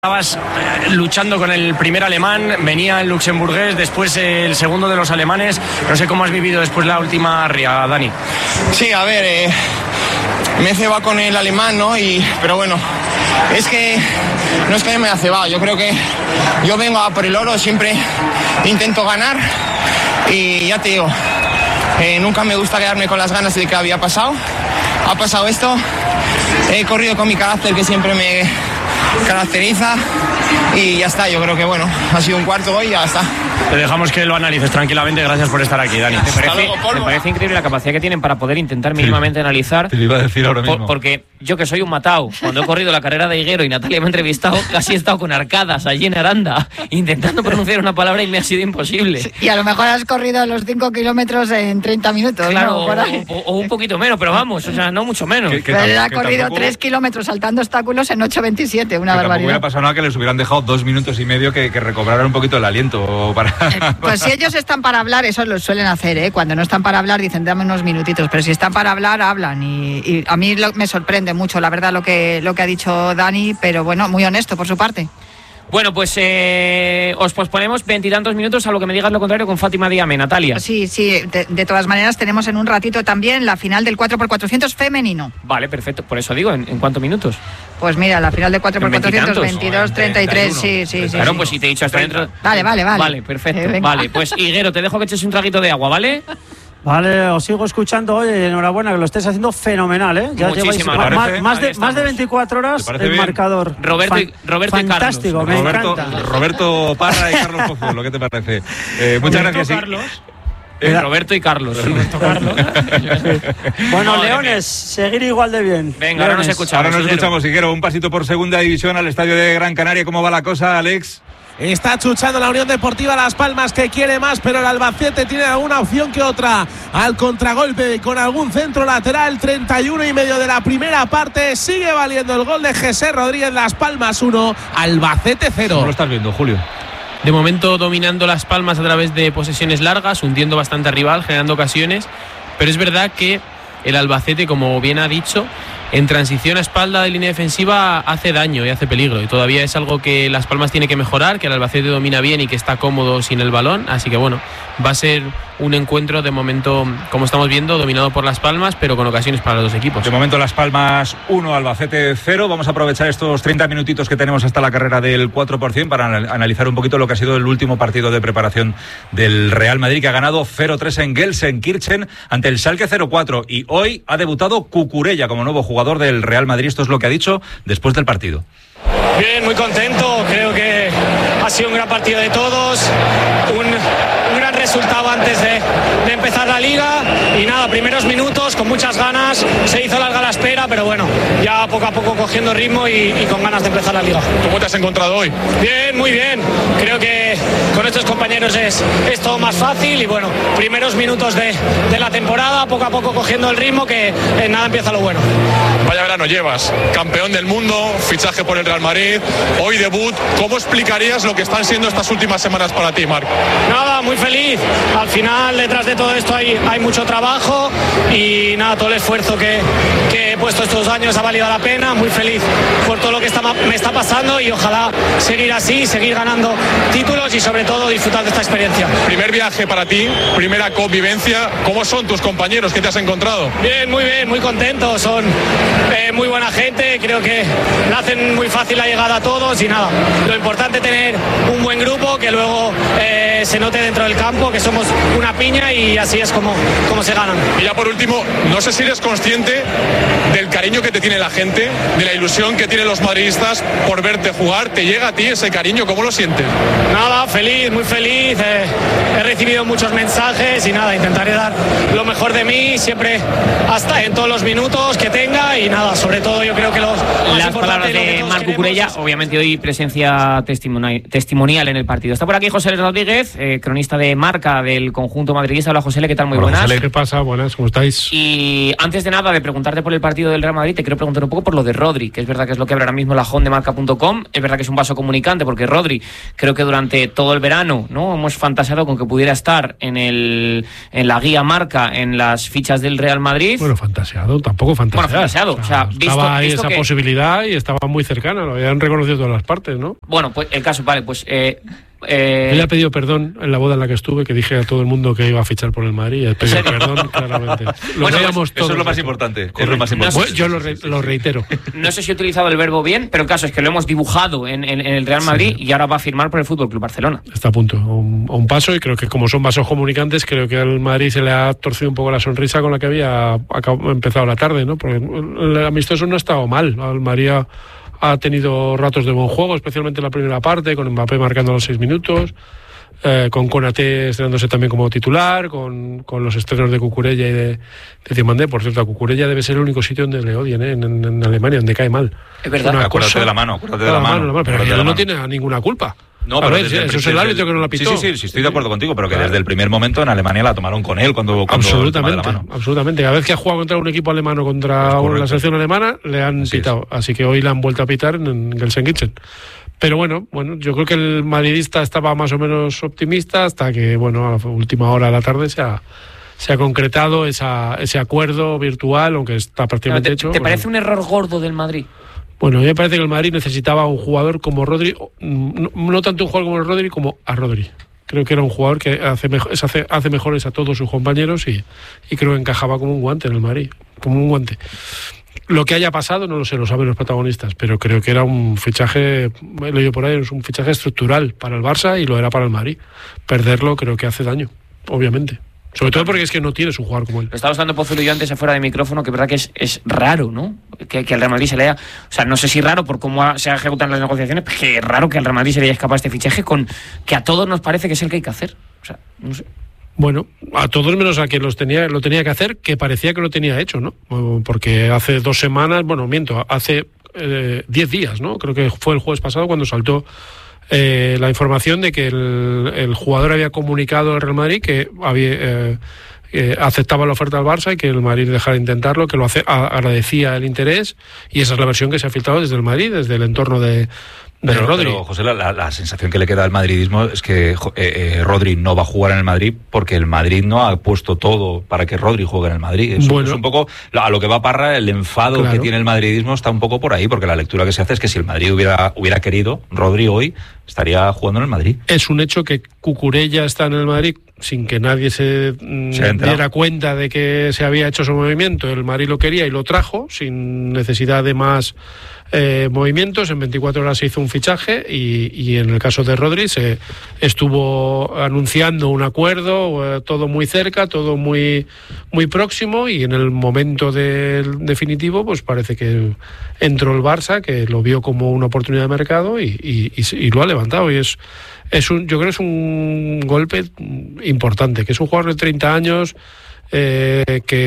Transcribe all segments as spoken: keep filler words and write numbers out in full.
Estabas luchando con el primer alemán, venía el luxemburgués, después el segundo de los alemanes. No sé cómo has vivido después la última ría, Dani. Sí, a ver, eh, me he cebado con el alemán, ¿no? Y, pero bueno, es que no es que me haya cebado. Yo creo que yo vengo a por el oro, siempre intento ganar y ya te digo, eh, nunca me gusta quedarme con las ganas de que había pasado. Ha pasado esto, he corrido con mi carácter que siempre me caracteriza y ya está. Yo creo que bueno, ha sido un cuarto hoy y ya está. Te dejamos que lo analices tranquilamente. Gracias por estar aquí, Dani. Me parece, me parece increíble la capacidad que tienen para poder intentar mínimamente sí, analizar. Te lo iba a decir ahora mismo. Por, porque yo, que soy un matao, cuando he corrido la carrera de Higuero y Natalia me ha entrevistado, casi he estado con arcadas allí en Aranda intentando pronunciar una palabra y me ha sido imposible. Sí, y a lo mejor has corrido los cinco kilómetros en treinta minutos. Claro, ¿no? o, o, o un poquito menos, pero vamos, o sea, no mucho menos. Que, que Pero él ha corrido tampoco... tres kilómetros saltando obstáculos en ocho veintisiete, una que barbaridad. Tampoco hubiera pasado nada que les hubieran dejado dos minutos y medio que, que recobraran un poquito el aliento para... Eh, pues si ellos están para hablar, eso lo suelen hacer, ¿eh? Cuando no están para hablar dicen dame unos minutitos, pero si están para hablar, hablan. Y, y a mí lo, me sorprende mucho, la verdad, lo que, lo que ha dicho Dani, pero bueno, muy honesto por su parte. Bueno, pues eh, os posponemos veintitantos minutos a lo que me digas lo contrario con Fátima Diame. Natalia. Sí, sí, de, de todas maneras tenemos en un ratito también la final del cuatro por cuatrocientos femenino. Vale, perfecto, por eso digo, ¿en, en cuántos minutos? Pues mira, la final de cuatro por cuatrocientos, veintidós, treinta y tres, sí, sí, sí. Claro, sí. pues si te he dicho hasta dentro... Vale, vale, vale. Vale, perfecto, eh, vale, pues Higuero, te dejo que eches un traguito de agua, ¿vale? Vale, os sigo escuchando. Oye, enhorabuena, que lo estés haciendo fenomenal, ¿eh? Ya lleváis más, más, de, más de veinticuatro horas el bien? marcador. Roberto, Fan, y, Roberto fantástico, y Carlos. me Roberto, encanta. Roberto Parra y Carlos Pozuelo, ¿qué te parece? Eh, muchas Roberto gracias. Carlos. Eh, Roberto y Carlos. Roberto Carlos. Bueno, Madre Leones, mía. seguir igual de bien. Venga, Leones. ahora nos escuchamos. Ahora nos Higuero. escuchamos, Higuero. Un pasito por segunda división al estadio de Gran Canaria. ¿Cómo va la cosa, Alex? Está chuchando la Unión Deportiva Las Palmas, que quiere más, pero el Albacete tiene alguna opción que otra. Al contragolpe con algún centro lateral, treinta y uno y medio de la primera parte. Sigue valiendo el gol de José Rodríguez. Las Palmas uno, Albacete cero. ¿Cómo lo estás viendo, Julio? De momento dominando Las Palmas a través de posesiones largas, hundiendo bastante al rival, generando ocasiones. Pero es verdad que el Albacete, como bien ha dicho, en transición a espalda de línea defensiva hace daño y hace peligro, y todavía es algo que Las Palmas tiene que mejorar, que el Albacete domina bien y que está cómodo sin el balón. Así que bueno, va a ser un encuentro de momento, como estamos viendo, dominado por Las Palmas, pero con ocasiones para los dos equipos. De momento Las Palmas uno, Albacete cero. Vamos a aprovechar estos treinta minutitos que tenemos hasta la carrera del cuatro por ciento para analizar un poquito lo que ha sido el último partido de preparación del Real Madrid, que ha ganado cero tres en Gelsenkirchen ante el Schalke cero cuatro, y hoy ha debutado Cucurella como nuevo jugador del Real Madrid. Esto es lo que ha dicho después del partido. Bien, muy contento, creo que ha sido un gran partido de todos, un, un gran resultado antes de, de empezar la liga, y nada, primeros minutos con muchas ganas, se hizo larga la espera, pero bueno, ya poco a poco cogiendo ritmo y, y con ganas de empezar la liga. ¿Cómo te has encontrado hoy? Bien, muy bien, creo que con estos compañeros es, es todo más fácil, y bueno, primeros minutos de, de la temporada, poco a poco cogiendo el ritmo, que en nada empieza lo bueno. Vaya verano llevas, campeón del mundo, fichaje por el Real Madrid, hoy debut. ¿Cómo explicarías lo que están siendo estas últimas semanas para ti, Marc? Nada, muy feliz. Al final, detrás de todo esto hay, hay mucho trabajo, y nada, todo el esfuerzo que, que he puesto estos años ha valido la pena. Muy feliz por todo lo que está, me está pasando, y ojalá seguir así, seguir ganando títulos y sobre todo disfrutar de esta experiencia. Primer viaje para ti, primera convivencia. ¿Cómo son tus compañeros? ¿Qué te has encontrado? Bien, muy bien, muy contento. Son eh, muy buena gente, creo que le hacen muy fácil la llegada a todos, y nada, lo importante es tener un buen grupo que luego eh, se note dentro del campo que somos una piña, y así es como, como se ganan. Y ya por último, no sé si eres consciente del cariño que te tiene la gente, de la ilusión que tienen los madridistas por verte jugar. ¿Te llega a ti ese cariño? ¿Cómo lo sientes? Nada, feliz, muy feliz. Eh, he recibido muchos mensajes, y nada, intentaré dar lo mejor de mí siempre, hasta en todos los minutos que tenga, y nada, sobre todo yo creo que los las palabras de Marc Cucurella, obviamente hoy presencia testimonial, testimonial en el partido. Está por aquí José Rodríguez, eh, cronista de Marca del conjunto madridista. Hola, José, ¿qué tal? Muy Hola, buenas. José, ¿qué pasa? Buenas, ¿cómo estáis? Y antes de nada, de preguntarte por el partido del Real Madrid, te quiero preguntar un poco por lo de Rodri, que es verdad que es lo que abre ahora mismo la home de marca punto com. Es verdad que es un vaso comunicante, porque Rodri, creo que durante todo el verano, ¿no?, hemos fantaseado con que pudiera estar en el en la guía Marca, en las fichas del Real Madrid. Bueno, fantaseado, tampoco fantaseado. Bueno, fantaseado. O sea, o sea, visto, estaba ahí visto esa que... posibilidad y estaba muy cercana, lo habían reconocido todas las partes, ¿no? Bueno, pues el caso, vale, pues... Eh, eh... Él ha pedido perdón en la boda en la que estuve, que dije a todo el mundo que iba a fichar por el Madrid. He pedido perdón, claramente. Lo bueno, pues, todos, eso es lo más importante. Es lo más importante. No sé, yo lo, re, lo reitero. No sé si he utilizado el verbo bien, pero el caso es que lo hemos dibujado en, en, en el Real Madrid, sí, y ahora va a firmar por el Fútbol Club Barcelona. Está a punto, a un, a un paso, y creo que como son vasos comunicantes, creo que al Madrid se le ha torcido un poco la sonrisa con la que había empezado la tarde, ¿no? Porque el amistoso no ha estado mal. Al Madrid ha, ha tenido ratos de buen juego, especialmente en la primera parte, con Mbappé marcando los seis minutos. Eh, con Konaté estrenándose también como titular, con, con los estrenos de Cucurella y de, de Diomandé. Por cierto, a Cucurella debe ser el único sitio donde le odien, ¿eh? en, en, en Alemania, donde cae mal. Es verdad. Es acuérdate de la mano, acuérdate de la mano. mano, mano pero él no tiene ninguna culpa. No, a pero ver, eso es el árbitro que no la pitó. Sí, sí, sí, sí, estoy de acuerdo contigo, pero que desde el primer momento en Alemania la tomaron con él cuando, cuando absolutamente, la mano. Absolutamente. Cada vez que ha jugado contra un equipo alemán o contra la selección alemana, le han Así pitado. Es. Así que hoy le han vuelto a pitar en Gelsenkirchen. Pero bueno, bueno, yo creo que el madridista estaba más o menos optimista hasta que, bueno, a la última hora de la tarde se ha, se ha concretado esa, ese acuerdo virtual, aunque está prácticamente ¿Te, hecho. ¿Te parece bueno. un error gordo del Madrid? Bueno, a mí me parece que el Madrid necesitaba un jugador como Rodri, no, no tanto un jugador como el Rodri, como a Rodri. Creo que era un jugador que hace, mejor, hace, hace mejores a todos sus compañeros y, y creo que encajaba como un guante en el Madrid, como un guante. Lo que haya pasado no lo sé, lo saben los protagonistas, pero creo que era un fichaje, he leído por ahí, es un fichaje estructural para el Barça y lo era para el Madrid. Perderlo creo que hace daño, obviamente. Sobre todo porque es que no tienes un jugador como él. Lo estábamos hablando Pozuelo y yo antes afuera de micrófono, que es verdad que es, es raro, ¿no? Que, que al Real Madrid se le haya... O sea, no sé si raro por cómo ha, se ejecutan las negociaciones, pero que es raro que al Real Madrid se le haya escapado este fichaje con que a todos nos parece que es el que hay que hacer. O sea, no sé. Bueno, a todos menos a quien los tenía, lo tenía que hacer, que parecía que lo tenía hecho, ¿no? Porque hace dos semanas, bueno, miento, hace eh, diez días, ¿no? Creo que fue el jueves pasado cuando saltó eh, la información de que el, el jugador había comunicado al Real Madrid que había... Eh, Eh, aceptaba la oferta del Barça y que el Madrid dejara de intentarlo, que lo hace, a, agradecía el interés, y esa es la versión que se ha filtrado desde el Madrid, desde el entorno de, de pero, Rodri. Pero, José, la, la sensación que le queda al madridismo es que eh, eh, Rodri no va a jugar en el Madrid porque el Madrid no ha puesto todo para que Rodri juegue en el Madrid. Es, bueno, es un poco a lo que va Parra, el enfado claro. que tiene el madridismo está un poco por ahí, porque la lectura que se hace es que si el Madrid hubiera, hubiera querido, Rodri hoy estaría jugando en el Madrid. Es un hecho que Cucurella está en el Madrid sin que nadie se, se diera cuenta de que se había hecho ese movimiento. El Madrid lo quería y lo trajo sin necesidad de más eh, movimientos. En veinticuatro horas se hizo un fichaje y, y en el caso de Rodri se estuvo anunciando un acuerdo, eh, todo muy cerca, todo muy, muy próximo, y en el momento del definitivo pues parece que entró el Barça, que lo vio como una oportunidad de mercado y, y, y, y lo ha levantado, y es Es un, yo creo que es un golpe importante, que es un jugador de treinta años, eh,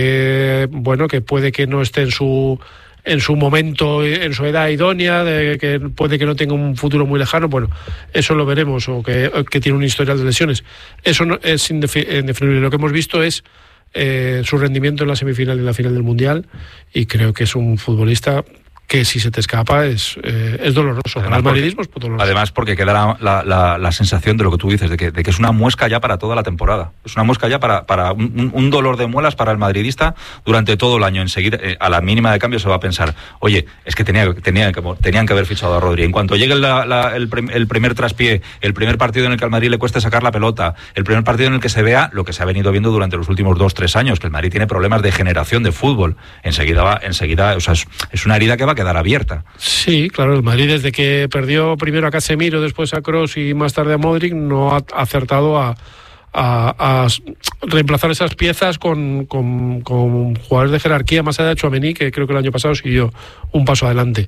que bueno, que puede que no esté en su en su momento, en su edad idónea, de que puede que no tenga un futuro muy lejano, bueno, eso lo veremos, o que, que tiene un historial de lesiones. Eso no, es indefinible. Lo que hemos visto es eh, su rendimiento en la semifinal y en la final del Mundial, y creo que es un futbolista que si se te escapa es, eh, es doloroso. Además, para el madridismo es doloroso. Además, porque queda la, la, la, la sensación de lo que tú dices, de que, de que es una muesca ya para toda la temporada. Es una muesca ya para, para un, un dolor de muelas para el madridista durante todo el año. Enseguida, eh, a la mínima de cambio se va a pensar, oye, es que, tenía, tenía que tenían que haber fichado a Rodri. En cuanto llegue la, la, el, el primer traspié, el primer partido en el que al Madrid le cueste sacar la pelota, el primer partido en el que se vea lo que se ha venido viendo durante los últimos dos, tres años, que el Madrid tiene problemas de generación de fútbol. Enseguida va, enseguida, o sea, es, es una herida que va a quedar abierta. Sí, claro, el Madrid desde que perdió primero a Casemiro, después a Kroos y más tarde a Modric, no ha acertado a, a, a reemplazar esas piezas con, con, con jugadores de jerarquía, más allá de Tchouaméni, que creo que el año pasado siguió un paso adelante.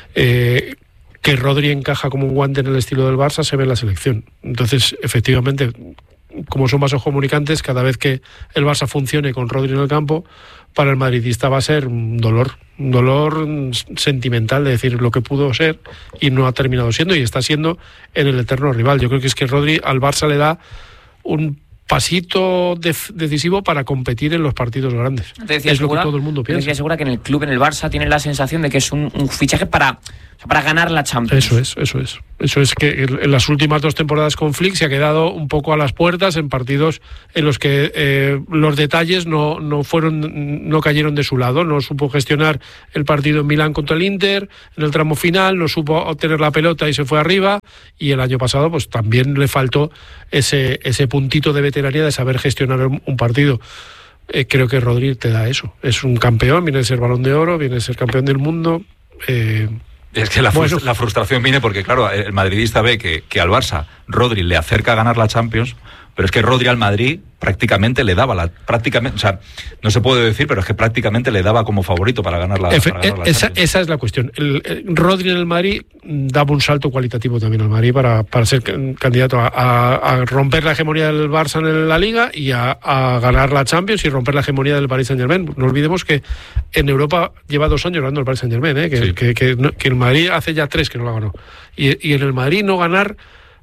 Eh, que Rodri encaja como un guante en el estilo del Barça se ve en la selección. Entonces, efectivamente, como son vasos comunicantes, cada vez que el Barça funcione con Rodri en el campo, para el madridista va a ser un dolor, un dolor sentimental de decir lo que pudo ser y no ha terminado siendo, y está siendo en el eterno rival. Yo creo que es que Rodri al Barça le da un pasito de, decisivo para competir en los partidos grandes. Es segura, lo que todo el mundo piensa. Te segura que en el club, en el Barça, tienen la sensación de que es un, un fichaje para, o sea, para ganar la Champions. Eso es, eso es. Eso es que en las últimas dos temporadas con Flick se ha quedado un poco a las puertas en partidos en los que eh, los detalles no, no fueron, no cayeron de su lado. No supo gestionar el partido en Milán contra el Inter, en el tramo final, no supo obtener la pelota y se fue arriba. Y el año pasado, pues también le faltó ese, ese puntito de veteranía de saber gestionar un partido. Eh, creo que Rodri te da eso. Es un campeón, viene de ser Balón de Oro, viene de ser campeón del mundo. Eh, Es que la, bueno. frust- la frustración viene porque, claro, el madridista ve que, que al Barça Rodri le acerca a ganar la Champions, pero es que Rodri al Madrid prácticamente le daba la... prácticamente, o sea, no se puede decir, pero es que prácticamente le daba como favorito para ganar la, Efe, para ganar la esa, Champions. esa es la cuestión. El, el Rodri en el Madrid daba un salto cualitativo también al Madrid para, para ser candidato a, a, a romper la hegemonía del Barça en la Liga y a, a ganar la Champions y romper la hegemonía del Paris Saint-Germain. No olvidemos que en Europa lleva dos años ganando el Paris Saint-Germain, ¿eh? que, Sí. que, que, que, que el Madrid hace ya tres que no la ganó. Y, y en el Madrid no ganar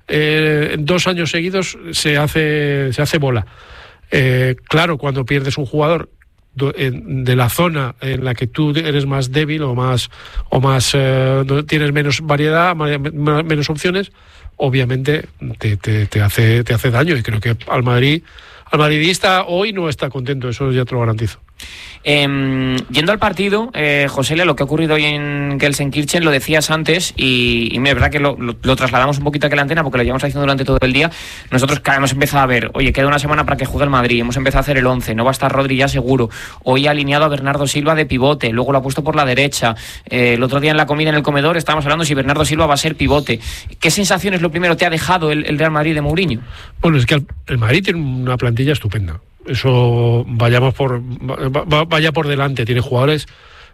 eh, dos años seguidos se hace, se hace bola. Eh, claro, cuando pierdes un jugador de la zona en la que tú eres más débil o más o más eh, tienes menos variedad, menos opciones, obviamente te, te, te hace te hace daño. Y creo que al Madrid al madridista hoy no está contento, eso ya te lo garantizo. Eh, yendo al partido, eh, José, lo que ha ocurrido hoy en Gelsenkirchen lo decías antes y, y es verdad que lo, lo, lo trasladamos un poquito aquí a la antena porque lo llevamos haciendo durante todo el día. Nosotros, claro, hemos empezado a ver, oye, queda una semana para que juegue el Madrid, hemos empezado a hacer el once, no va a estar Rodri ya seguro. Hoy ha alineado a Bernardo Silva de pivote, luego lo ha puesto por la derecha. Eh, el otro día en la comida en el comedor estábamos hablando si Bernardo Silva va a ser pivote. ¿Qué sensaciones lo primero te ha dejado el, el Real Madrid de Mourinho? Bueno, es que el, el Madrid tiene una plantilla estupenda. Eso vayamos por vaya por delante, tiene jugadores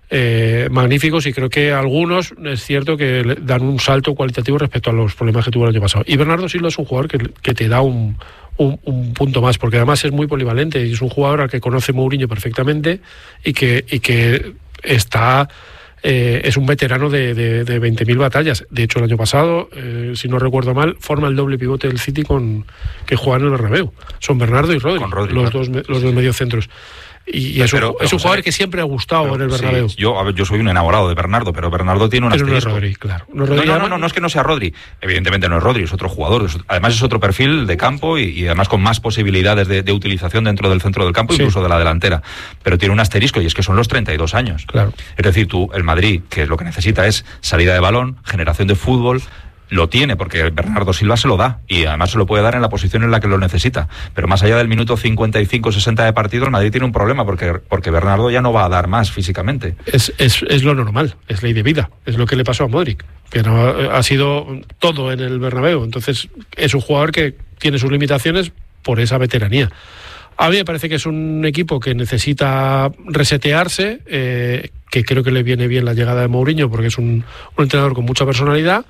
eh, magníficos y creo que algunos es cierto que le dan un salto cualitativo respecto a los problemas que tuvo el año pasado. Y Bernardo Silva es un jugador que, que te da un, un, un punto más, porque además es muy polivalente y es un jugador al que conoce Mourinho perfectamente y que, y que está... Eh, es un veterano de, de, de veinte mil batallas. De hecho, el año pasado, eh, si no recuerdo mal, forma el doble pivote del City con que juegan en el Bernabéu. Son Bernardo y Rodri, Con Rodri los, claro. dos, los dos mediocentros. Y, y es, pero, un, pero, es un José, jugador que siempre ha gustado pero, en el Bernabéu. Sí, yo, a ver, yo soy un enamorado de Bernardo, pero Bernardo tiene un pero asterisco. no es Rodri, claro. No, es No, Rodri, no, no, no, no es que no sea Rodri. Evidentemente no es Rodri, es otro jugador. Es, además es otro perfil de campo y, y además con más posibilidades de, de utilización dentro del centro del campo, sí. incluso de la delantera. Pero tiene un asterisco y es que son los treinta y dos años. Claro. Es decir, tú, el Madrid, que lo que necesita es salida de balón, generación de fútbol. Lo tiene, porque Bernardo Silva se lo da y además se lo puede dar en la posición en la que lo necesita. Pero más allá del minuto cincuenta y cinco sesenta de partido, el Madrid tiene un problema porque, porque Bernardo ya no va a dar más físicamente. Es, es, es lo normal, es ley de vida. Es lo que le pasó a Modric, que no, ha sido todo en el Bernabéu. Entonces es un jugador que tiene sus limitaciones por esa veteranía. A mí me parece que es un equipo que necesita resetearse, eh, que creo que le viene bien la llegada de Mourinho porque es un, un entrenador con mucha personalidad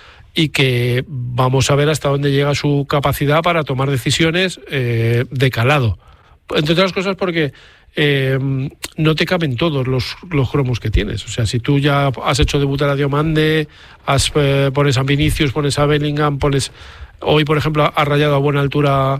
y que vamos a ver hasta dónde llega su capacidad para tomar decisiones eh, de calado. Entre otras cosas porque eh, no te caben todos los, los cromos que tienes. O sea, si tú ya has hecho debutar a Diomande, has, eh, pones a Vinicius, pones a Bellingham, pones... Hoy, por ejemplo, ha rayado a buena altura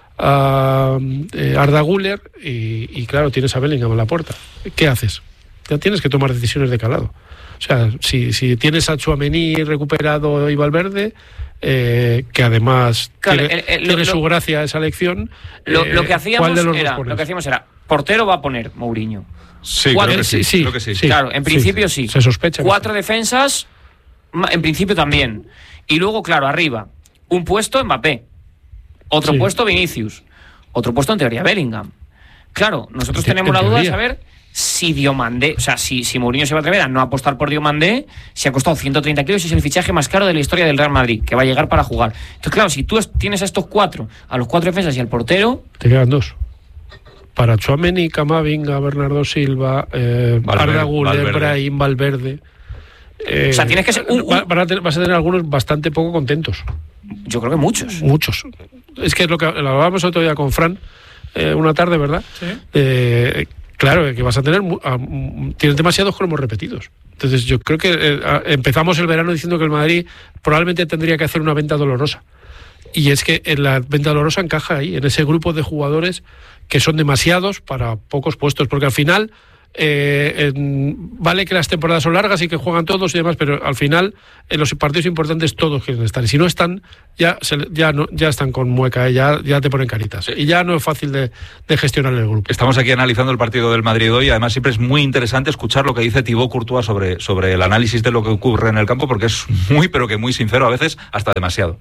a eh, Arda Güler y, y claro, tienes a Bellingham a la puerta. ¿Qué haces? Ya tienes que tomar decisiones de calado. O sea, si, si tienes a Tchouaméni recuperado y Valverde, eh, que además claro, tiene, el, el, tiene lo, su gracia esa elección, lo, eh, lo, que hacíamos ¿cuál de los era, dos pones? lo que hacíamos era, portero va a poner Mourinho. Sí, Cuatro, creo que sí, sí, creo que sí. sí. Claro, en principio sí. sí. Se sospecha. Cuatro que sí. defensas, en principio también. Y luego, claro, arriba, un puesto Mbappé, otro Sí. puesto Vinicius, otro puesto en teoría Bellingham. Claro, nosotros En te- tenemos en la duda de teoría. saber si Diomandé, o sea, si, si Mourinho se va a atrever a no apostar por Diomandé, si ha costado ciento treinta kilos y es el fichaje más caro de la historia del Real Madrid, que va a llegar para jugar. Entonces, claro, si tú tienes a estos cuatro, a los cuatro defensas y al portero... Te quedan dos. Para Tchouaméni, Camavinga, Bernardo Silva, eh, Valverde, Arda Güler, Valverde. Brahim, Valverde... Eh, O sea, tienes que ser un- un- va- van a tener- vas a tener algunos bastante poco contentos. Yo creo que muchos. Muchos. Es que es lo que lo hablábamos otro día con Fran, eh, una tarde, ¿verdad? Sí. Eh, claro, que vas a tener... A, tienes demasiados cromos repetidos. Entonces yo creo que eh, a, empezamos el verano diciendo que el Madrid probablemente tendría que hacer una venta dolorosa. y es que en la Venta Dolorosa encaja ahí, en ese grupo de jugadores que son demasiados para pocos puestos, porque al final eh, en, vale que las temporadas son largas y que juegan todos y demás, pero al final en los partidos importantes todos quieren estar, y si no están ya se, ya no ya están con mueca, eh, ya, ya te ponen caritas, y ya no es fácil de, de gestionar el grupo. Estamos aquí analizando el partido del Madrid hoy, además siempre es muy interesante escuchar lo que dice Thibaut Courtois sobre, sobre el análisis de lo que ocurre en el campo, porque es muy pero que muy sincero, a veces hasta demasiado.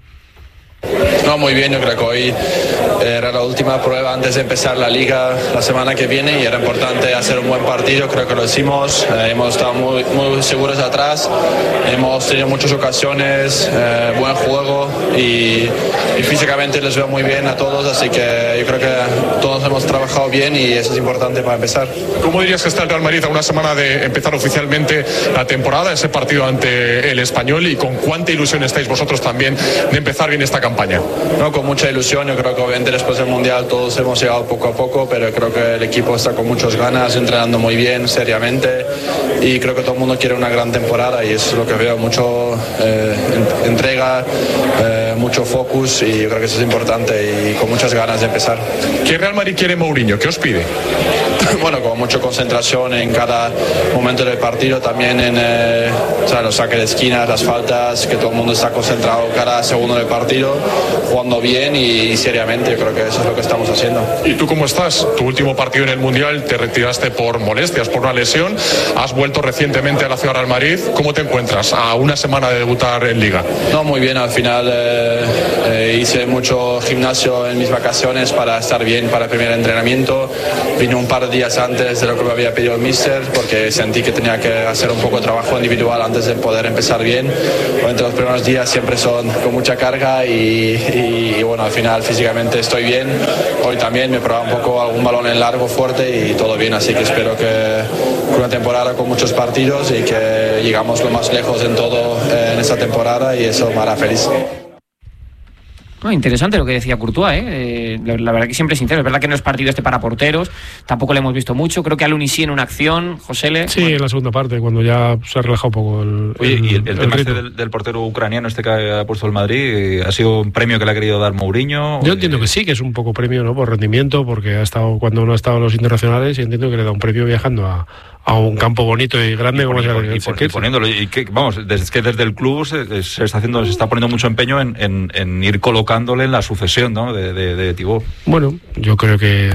No, muy bien, yo creo que hoy era la última prueba antes de empezar la liga la semana que viene y era importante hacer un buen partido, creo que lo hicimos, eh, hemos estado muy, muy seguros atrás, hemos tenido muchas ocasiones, eh, buen juego y, y físicamente les veo muy bien a todos, así que yo creo que todos hemos trabajado bien y eso es importante para empezar. ¿Cómo dirías que está el Real Madrid a una semana de empezar oficialmente la temporada, ese partido ante el Español, y con cuánta ilusión estáis vosotros también de empezar bien esta campaña? No, con mucha ilusión, yo creo que obviamente después del Mundial todos hemos llegado poco a poco, pero creo que el equipo está con muchas ganas, entrenando muy bien, seriamente, y creo que todo el mundo quiere una gran temporada y eso es lo que veo, mucho eh, entrega, eh, mucho focus, y yo creo que eso es importante y con muchas ganas de empezar. ¿Qué Real Madrid quiere Mourinho? ¿Qué os pide? Bueno, con mucha concentración en cada momento del partido, también en eh, o sea, los saques de esquinas, las faltas, que todo el mundo está concentrado cada segundo del partido, jugando bien y seriamente. Yo creo que eso es lo que estamos haciendo. ¿Y tú cómo estás? Tu último partido en el Mundial te retiraste por molestias, por una lesión, has vuelto recientemente a la ciudad de Real Madrid. ¿Cómo te encuentras a una semana de debutar en Liga? No, muy bien, al final eh, eh, hice mucho gimnasio en mis vacaciones para estar bien para el primer entrenamiento, vine un par de días antes de lo que me había pedido el míster porque sentí que tenía que hacer un poco de trabajo individual antes de poder empezar bien. Entre los primeros días siempre son con mucha carga y, y, y bueno, al final físicamente estoy bien. Hoy también me probaba un poco algún balón en largo fuerte y todo bien, así que espero que una temporada con muchos partidos y que llegamos lo más lejos en todo eh, en esta temporada y eso me hará feliz. No, interesante lo que decía Courtois, ¿eh? Eh, la, la verdad que siempre es sincero. Es verdad que no es partido este para porteros, tampoco le hemos visto mucho. Creo que Aluni sí en una acción, José Le. Sí, bueno, en la segunda parte, cuando ya se ha relajado un poco el. Oye, el, y el, el, el tema ritmo. este del, del portero ucraniano, este que ha puesto el Madrid, ¿ha sido un premio que le ha querido dar Mourinho? Yo entiendo que sí, que es un poco premio, ¿no? Por rendimiento, porque ha estado cuando no ha estado en los internacionales, y entiendo que le da un premio viajando a. a un campo bonito y grande, y como poni, y, y, y poniéndolo y que vamos, desde que desde el club se, se está haciendo, se está poniendo mucho empeño en, en, en ir colocándole en la sucesión, ¿no? de, de, de Thibaut. Bueno, yo creo que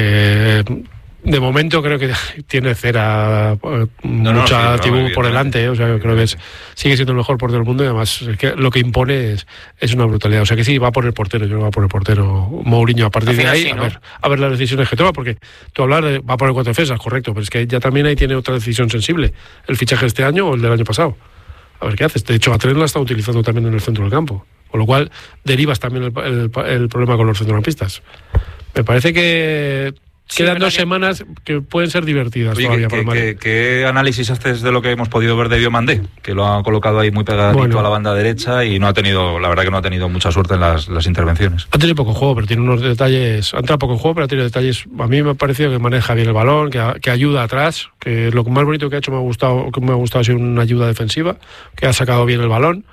eh, de momento creo que tiene cera eh, no, mucha no, sí, Thibaut no, por delante, eh, o sea, yo creo que es, sigue siendo el mejor portero del mundo y además es que lo que impone es, es una brutalidad, o sea que sí, va a poner portero, yo creo que va a poner portero Mourinho a partir de ahí, sí, ¿no? a ver a ver las decisiones que toma, porque tú hablas de, va a poner cuatro defensas, correcto, pero es que ya también ahí tiene otra decisión sensible, el fichaje este año o el del año pasado, a ver qué haces. De hecho a Trent la está utilizando también en el centro del campo, con lo cual derivas también el, el, el problema con los centrocampistas. Me parece que Sí, quedan dos que... semanas que pueden ser divertidas. Oye, todavía ¿qué, para el Madrid. ¿qué, qué análisis haces de lo que hemos podido ver de Diomandé? Que lo ha colocado ahí muy pegadito bueno. a la banda derecha y no ha tenido, la verdad que no ha tenido mucha suerte en las, las intervenciones. Ha tenido poco juego, pero tiene unos detalles, ha entrado poco en juego, pero ha tenido detalles, a mí me ha parecido que maneja bien el balón, que, que ayuda atrás, que lo más bonito que ha hecho me ha gustado, que me ha gustado ha sido una ayuda defensiva, que ha sacado bien el balón.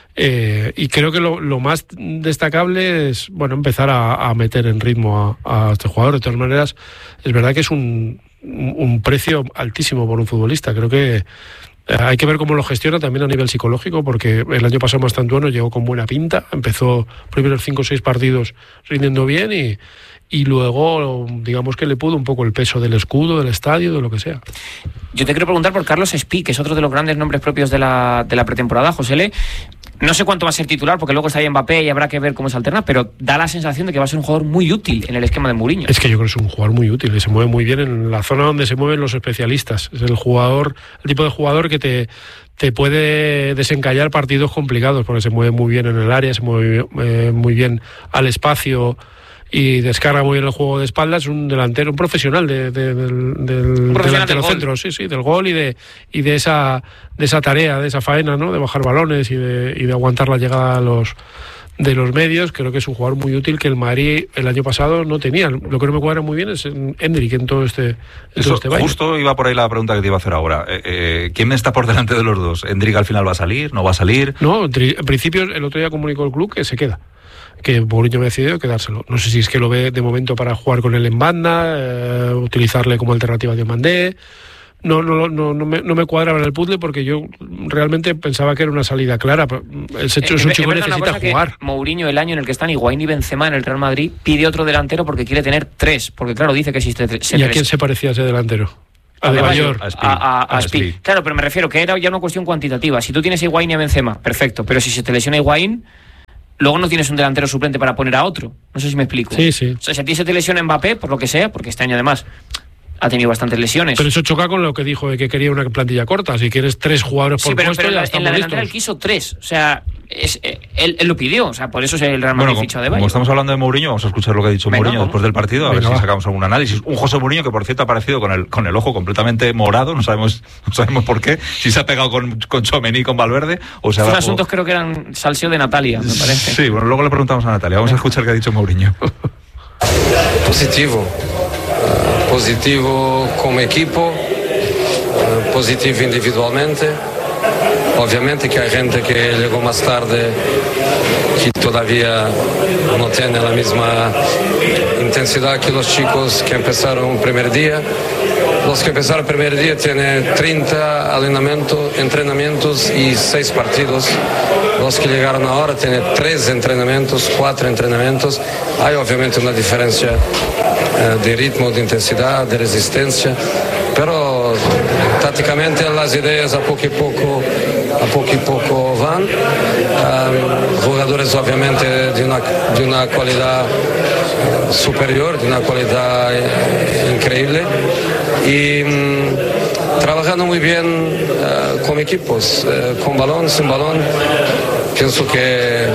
Eh, y creo que lo, lo más destacable es bueno empezar a, a meter en ritmo a, a este jugador. De todas maneras, es verdad que es un, un precio altísimo por un futbolista. Creo que hay que ver cómo lo gestiona también a nivel psicológico, porque el año pasado Mastantuono llegó con buena pinta, empezó primeros cinco o seis partidos rindiendo bien y, y luego digamos que le pudo un poco el peso del escudo, del estadio, de lo que sea. Yo te quiero preguntar por Carlos Espí, que es otro de los grandes nombres propios de la, de la pretemporada, José Le. No sé cuánto va a ser titular, porque luego está ahí Mbappé y habrá que ver cómo se alterna, pero da la sensación de que va a ser un jugador muy útil en el esquema de Mourinho. Es que yo creo que es un jugador muy útil, que se mueve muy bien en la zona donde se mueven los especialistas. Es el jugador, el tipo de jugador que te, te puede desencallar partidos complicados, porque se mueve muy bien en el área, se mueve eh, muy bien al espacio y descarga muy bien el juego de espaldas. Es un delantero, un profesional de, de, del, del delantero centro, sí, sí, del gol y de y de esa de esa tarea, de esa faena, ¿no? De bajar balones y de, y de aguantar la llegada a los de los medios. Creo que es un jugador muy útil que el Madrid el año pasado no tenía. Lo que no me cuadra muy bien es Endrick en todo este, en Eso, todo este baile. Justo iba por ahí la pregunta que te iba a hacer ahora. Eh, eh, ¿Quién está por delante de los dos? ¿Endrick al final va a salir? ¿No va a salir? No, en principio el otro día comunicó el club que se queda. que Mourinho me ha decidido quedárselo. No sé si es que lo ve de momento para jugar con él en banda, eh, utilizarle como alternativa de Diomandé. No, no, no, no, me, no me cuadraba en el puzzle porque yo realmente pensaba que era una salida clara. El hecho es un chico que necesita jugar. Mourinho, el año en el que están Higuaín y Benzema en el Real Madrid, pide otro delantero porque quiere tener tres. Porque claro, dice que existe tres. ¿Y a quién se parecía ese delantero? A De Bayor, a, a, a, a Spi. Claro, pero me refiero que era ya una cuestión cuantitativa. Si tú tienes a Higuaín y a Benzema, perfecto. Pero si se te lesiona Higuaín, luego no tienes un delantero suplente para poner a otro. No sé si me explico. Sí, sí. O sea, si a ti se te lesiona Mbappé, por lo que sea, porque este año además ha tenido bastantes lesiones. Pero eso choca con lo que dijo de que quería una plantilla corta. Si quieres tres jugadores por sí, pero, puesto, pero ya en estamos la listos. delantera él quiso tres. O sea, es, él, él lo pidió. O sea, por eso es el Real Madrid bueno, fichó de Bayor. Como estamos hablando de Mourinho, vamos a escuchar lo que ha dicho Venga, Mourinho vamos. después del partido, a Venga, ver si va. sacamos algún análisis. Un José Mourinho que, por cierto, ha aparecido con el, con el ojo completamente morado. No sabemos, no sabemos por qué. Si se ha pegado con, con Tchouaméni y con Valverde. O sea, Estos asuntos creo que eran salseo de Natalia, me parece. Sí, bueno, luego le preguntamos a Natalia. Vamos Venga. a escuchar qué ha dicho Mourinho. Positivo. Uh, positivo como equipo. Positivo individualmente. Obviamente que hay gente que llegó más tarde que todavía no tiene la misma intensidad que los chicos que empezaron el primer día. Los que empezaron el primer día tienen treinta entrenamientos, entrenamientos y seis partidos. Los que llegaron ahora tienen tres entrenamientos, cuatro entrenamientos. Hay obviamente una diferencia eh, de ritmo, de intensidad, de resistencia. Pero tácticamente las ideas a poco y poco, a poco y poco van. Um, jugadores obviamente de una, de una calidad superior, de una calidad eh, increíble. Y um, trabajando muy bien uh, con equipos, uh, con balón, sin balón. Pienso que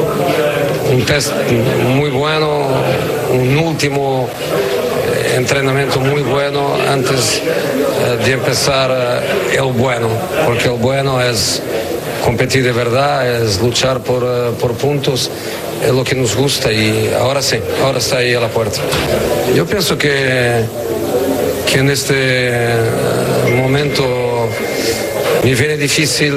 un test muy bueno, un último entrenamiento muy bueno antes uh, de empezar uh, el bueno, porque el bueno es competir de verdad, es luchar por, uh, por puntos, es lo que nos gusta y ahora sí, ahora está ahí a la puerta. Yo pienso que, que en este uh, momento me viene difícil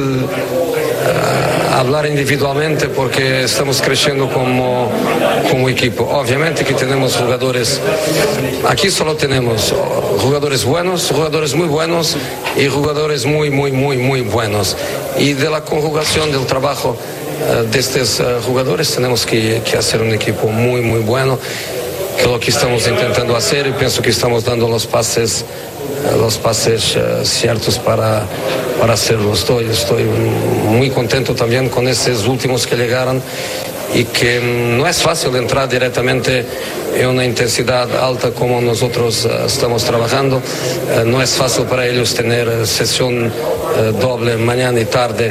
uh, hablar individualmente porque estamos creciendo como, como equipo. Obviamente que tenemos jugadores, aquí solo tenemos jugadores buenos, jugadores muy buenos y jugadores muy, muy, muy, muy buenos. Y de la conjugación del trabajo uh, de estos uh, jugadores tenemos que, que hacer un equipo muy, muy bueno, que es lo que estamos intentando hacer y pienso que estamos dando los pases los pases uh, ciertos para, para hacerlo. Estoy, estoy muy contento también con esos últimos que llegaron y que no es fácil entrar directamente en una intensidad alta como nosotros uh, estamos trabajando. Uh, no es fácil para ellos tener uh, sesión uh, doble mañana y tarde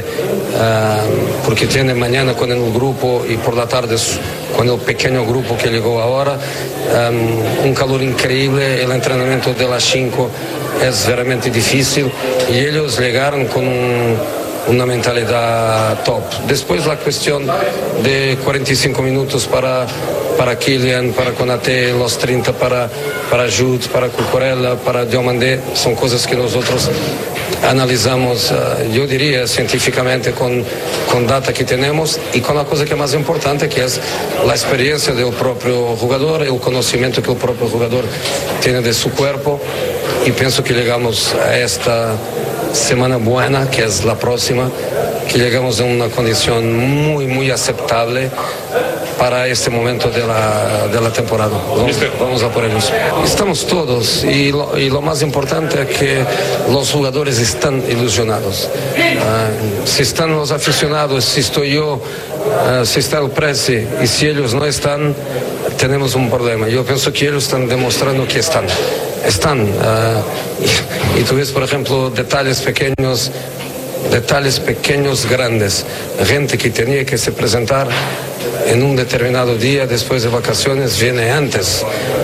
uh, porque tienen mañana con el grupo y por la tarde con el pequeño grupo que llegó ahora. Um, un calor increíble, el entrenamiento de las cinco es realmente difícil y ellos llegaron con un, una mentalidad top. Después la cuestión de cuarenta y cinco minutos para, para Kylian, para Konaté, los treinta para, para Jude, para Cucurella, para Diomandé, son cosas que nosotros analizamos, uh, yo diría, científicamente con, con data que tenemos y con la cosa que es más importante, que es la experiencia del propio jugador, el conocimiento que el propio jugador tiene de su cuerpo y pienso que llegamos a esta semana buena, que es la próxima, que llegamos en una condición muy, muy aceptable para este momento de la, de la temporada. Vamos, vamos a por ellos. Estamos todos y lo, y lo más importante es que los jugadores están ilusionados. Uh, si están los aficionados, si estoy yo, uh, si está el Presi y si ellos no están, tenemos un problema. Yo pienso que ellos están demostrando que están. Están. Uh, y, y tú ves, por ejemplo, detalles pequeños, detalles pequeños grandes. Gente que tenía que se presentar en un determinado día después de vacaciones viene antes.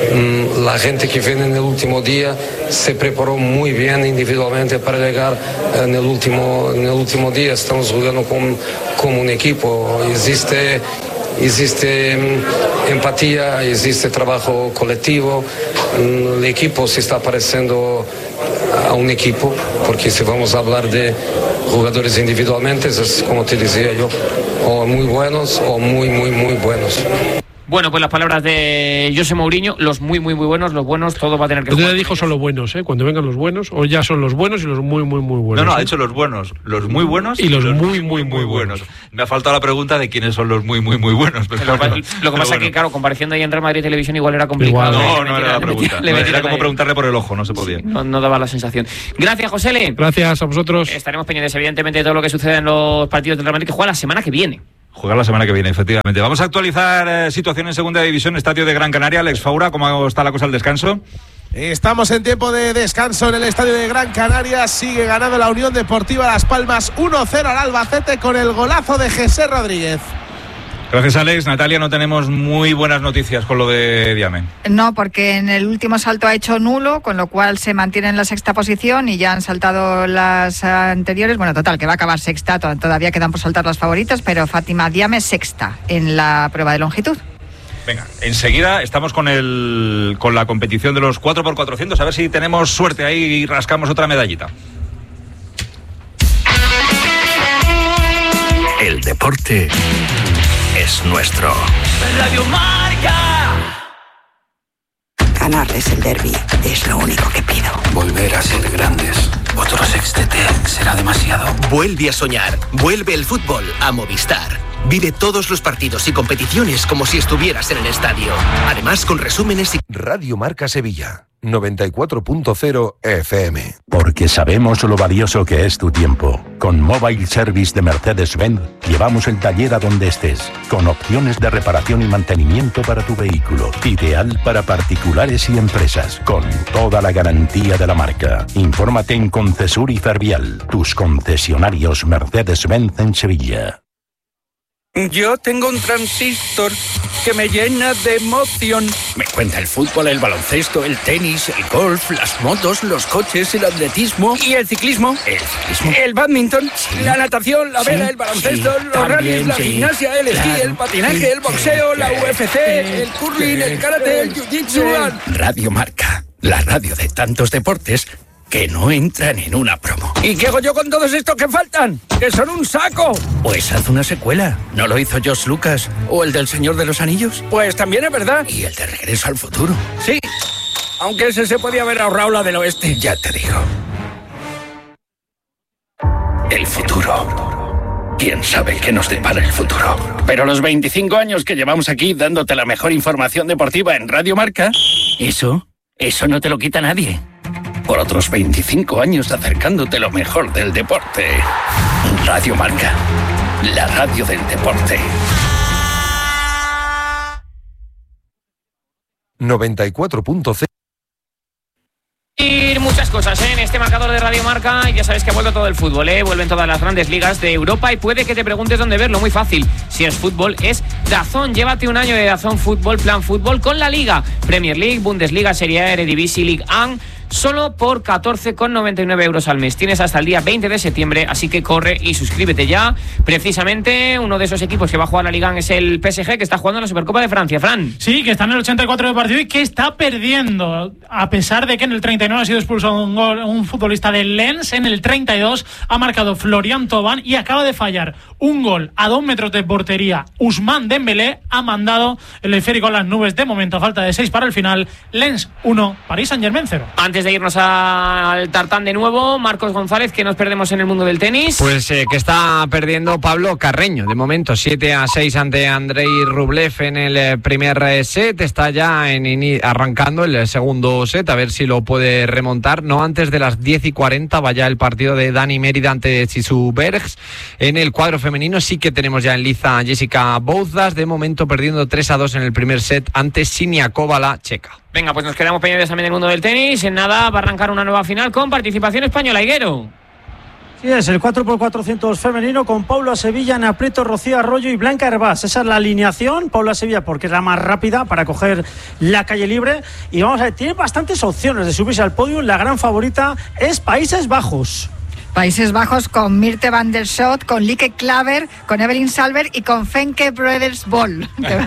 La gente que viene en el último día se preparó muy bien individualmente para llegar en el último, en el último día. Estamos jugando como, como un equipo. Existe existe empatía, existe trabajo colectivo, el equipo se está pareciendo a un equipo, porque si vamos a hablar de jugadores individualmente, es como te decía yo, o muy buenos o muy, muy, muy buenos. Bueno, pues las palabras de José Mourinho, los muy, muy, muy buenos, los buenos, todo va a tener que jugar. Usted dijo son los buenos, ¿eh? Cuando vengan los buenos, o ya son los buenos y los muy, muy, muy buenos. No, no, ¿eh? ha dicho los buenos, los muy buenos y los, y los muy, muy, muy, muy buenos. buenos. Me ha faltado la pregunta de quiénes son los muy, muy, muy buenos. Pero lo, bueno, lo que pero pasa es bueno. que, claro, compareciendo ahí en Real Madrid Televisión igual era complicado. Igual, no, le no era la pregunta. Le metía, era como ahí. Preguntarle por el ojo, no se podía. Sí, no, no daba la sensación. Gracias, Josele. Gracias a vosotros. Estaremos pendientes, evidentemente, de todo lo que sucede en los partidos del Real Madrid, que juega la semana que viene. Jugar la semana que viene, efectivamente. Vamos a actualizar eh, situación en Segunda División, Estadio de Gran Canaria. Alex Faura, ¿cómo está la cosa al descanso? Estamos en tiempo de descanso en el Estadio de Gran Canaria. Sigue ganando la Unión Deportiva Las Palmas uno cero al Albacete con el golazo de José Rodríguez. Gracias, Alex. Natalia, no tenemos muy buenas noticias con lo de Diame. No, porque en el último salto ha hecho nulo, con lo cual se mantiene en la sexta posición y ya han saltado las anteriores. Bueno, total, que va a acabar sexta, todavía quedan por saltar las favoritas, pero Fátima Diame sexta en la prueba de longitud. Venga, enseguida estamos con el con la competición de los cuatro por cuatrocientos, a ver si tenemos suerte ahí y rascamos otra medallita. El deporte es nuestro. Radio Marca. Ganarles el derbi es lo único que pido. Volver a ser grandes. Otro sextete será demasiado. Vuelve a soñar. Vuelve el fútbol a Movistar. Vive todos los partidos y competiciones como si estuvieras en el estadio. Además, con resúmenes y... Radio Marca Sevilla, noventa y cuatro punto cero F M. Porque sabemos lo valioso que es tu tiempo. Con Mobile Service de Mercedes-Benz, llevamos el taller a donde estés, con opciones de reparación y mantenimiento para tu vehículo. Ideal para particulares y empresas, con toda la garantía de la marca. Infórmate en Concesur y Fervial, tus concesionarios Mercedes-Benz en Sevilla. Yo tengo un transistor que me llena de emoción. Me cuenta el fútbol, el baloncesto, el tenis, el golf, las motos, los coches, el atletismo y el ciclismo. El ciclismo. El badminton, sí. La natación, la vela, sí. El baloncesto, sí. Los rallies, la sí. Gimnasia, el esquí, claro. El patinaje, el boxeo, sí. La U F C, el curling, el karate, el jiu-jitsu. Radio Marca, la radio de tantos deportes que no entran en una promo. ¿Y qué hago yo con todos estos que faltan? ¡Que son un saco! Pues haz una secuela. ¿No lo hizo George Lucas? ¿O el del Señor de los Anillos? Pues también es verdad. ¿Y el de Regreso al Futuro? Sí. Aunque ese se podía haber ahorrado la del oeste. Ya te digo. El futuro. ¿Quién sabe qué nos depara el futuro? Pero los veinticinco años que llevamos aquí dándote la mejor información deportiva en Radio Marca, eso, eso no te lo quita nadie. Por otros veinticinco años acercándote lo mejor del deporte. Radio Marca, la radio del deporte. noventa y cuatro punto cero. Y muchas cosas ¿eh? En este marcador de Radio Marca. Ya sabes que ha vuelto todo el fútbol, ¿eh? Vuelven todas las grandes ligas de Europa y puede que te preguntes dónde verlo. Muy fácil, si es fútbol es DAZN. Llévate un año de DAZN Fútbol, Plan Fútbol con la Liga Premier League, Bundesliga, Serie A, Eredivisie, Ligue uno, solo por catorce con noventa y nueve euros al mes. Tienes hasta el día veinte de septiembre, así que corre y suscríbete ya. Precisamente uno de esos equipos que va a jugar la Liga uno es el P S G, que está jugando en la Supercopa de Francia. Fran. Sí, que está en el ochenta y cuatro de partido y que está perdiendo, a pesar de que en el treinta y nueve ha sido expulsado un, gol, un futbolista del Lens. En el treinta y dos ha marcado Florian Thauvin y acaba de fallar un gol a dos metros de portería. Ousmane Dembélé ha mandado el esférico a las nubes. De momento, a falta de seis para el final. Lens uno, Paris Saint-Germain cero. Antes de irnos al tartán de nuevo, Marcos González, que nos perdemos en el mundo del tenis. Pues eh, que está perdiendo Pablo Carreño. De momento, siete a seis ante Andrei Rublev en el eh, primer eh, set. Está ya en, in, arrancando el segundo set, a ver si lo puede remontar. No antes de las diez y cuarenta vaya el partido de Dani Mérida ante Sisu Bergs. En el cuadro femenino sí que tenemos ya en liza a Jessica Bouzas. De momento perdiendo tres a dos en el primer set ante Siniakova, la checa. Venga, pues nos quedamos pendientes también del mundo del tenis. En nada va a arrancar una nueva final con participación española. Higuero. Sí, es el cuatro por cuatrocientos femenino con Paula Sevilla, Ana Prieto, Rocío Arroyo y Blanca Hervás. Esa es la alineación. Paula Sevilla porque es la más rápida para coger la calle libre. Y vamos a ver, tiene bastantes opciones de subirse al podio. La gran favorita es Países Bajos. Países Bajos con Mirte van der Schot, con Lieke Klaver, con Evelyn Salver y con Femke Brothers Ball.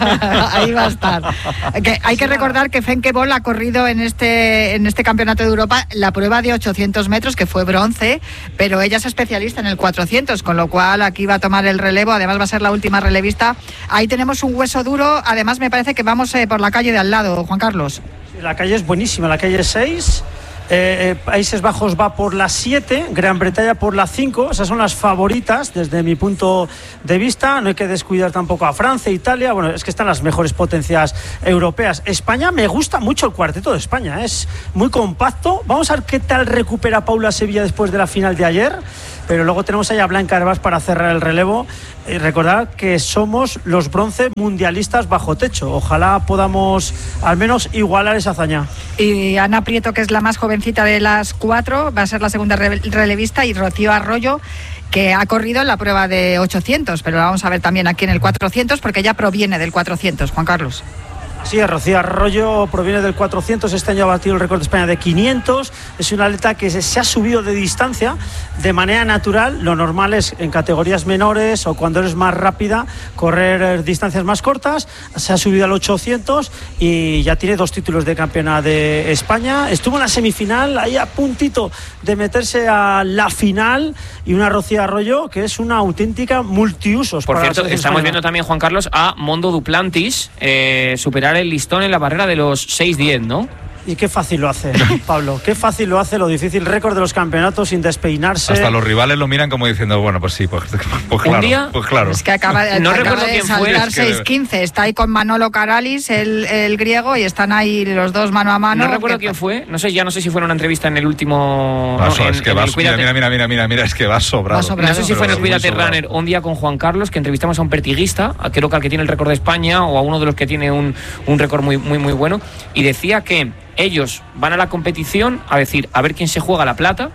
Ahí va a estar. Que hay que recordar que Femke Ball ha corrido en este, en este campeonato de Europa la prueba de ochocientos metros, que fue bronce, pero ella es especialista en el cuatrocientos, con lo cual aquí va a tomar el relevo, además va a ser la última relevista. Ahí tenemos un hueso duro, además me parece que vamos eh, por la calle de al lado, Juan Carlos. La calle es buenísima, la calle seis. Eh, eh, Países Bajos va por la siete, Gran Bretaña por la cinco, esas son las favoritas desde mi punto de vista. No hay que descuidar tampoco a Francia, Italia, bueno, es que están las mejores potencias europeas. España, me gusta mucho el cuarteto de España, es muy compacto. Vamos a ver qué tal recupera Paula Sevilla después de la final de ayer, pero luego tenemos ahí a Blanca Herbás para cerrar el relevo. Y recordar que somos los bronce mundialistas bajo techo. Ojalá podamos al menos igualar esa hazaña. Y Ana Prieto, que es la más jovencita de las cuatro, va a ser la segunda relevista, y Rocío Arroyo, que ha corrido en la prueba de ochocientos, pero la vamos a ver también aquí en el cuatrocientos, porque ella proviene del cuatrocientos, Juan Carlos. Sí, Rocío Arroyo proviene del cuatrocientos, este año ha batido el récord de España de quinientos, es una atleta que se, se ha subido de distancia de manera natural. Lo normal es en categorías menores o cuando eres más rápida correr distancias más cortas. Se ha subido al ochocientos y ya tiene dos títulos de campeona de España. Estuvo en la semifinal, ahí a puntito de meterse a la final, y una Rocío Arroyo que es una auténtica multiusos. Por cierto, estamos española. Viendo también, Juan Carlos, a Mondo Duplantis eh, superar el listón en la barrera de los seis diez, ¿no? Y qué fácil lo hace, Pablo, qué fácil lo hace, lo difícil, récord de los campeonatos sin despeinarse. Hasta los rivales lo miran como diciendo, bueno, pues sí, pues, pues claro. ¿Un día? Pues claro. Es que acaba, no acaba recuerdo de quién saltar fue. seis quince, está ahí con Manolo Caralis, el, el griego, y están ahí los dos mano a mano. No recuerdo que... quién fue, no sé, ya no sé si fue en una entrevista en el último... Vaso, no, en, es que en vas, mira, mira, mira, mira, mira, mira, es que va sobrado. Va sobrado. No sé si fue en el Cuídate Runner un día con Juan Carlos, que entrevistamos a un pertiguista, creo que al que tiene el récord de España, o a uno de los que tiene un, un récord muy, muy, muy bueno, y decía que ellos van a la competición a decir, a ver quién se juega la plata,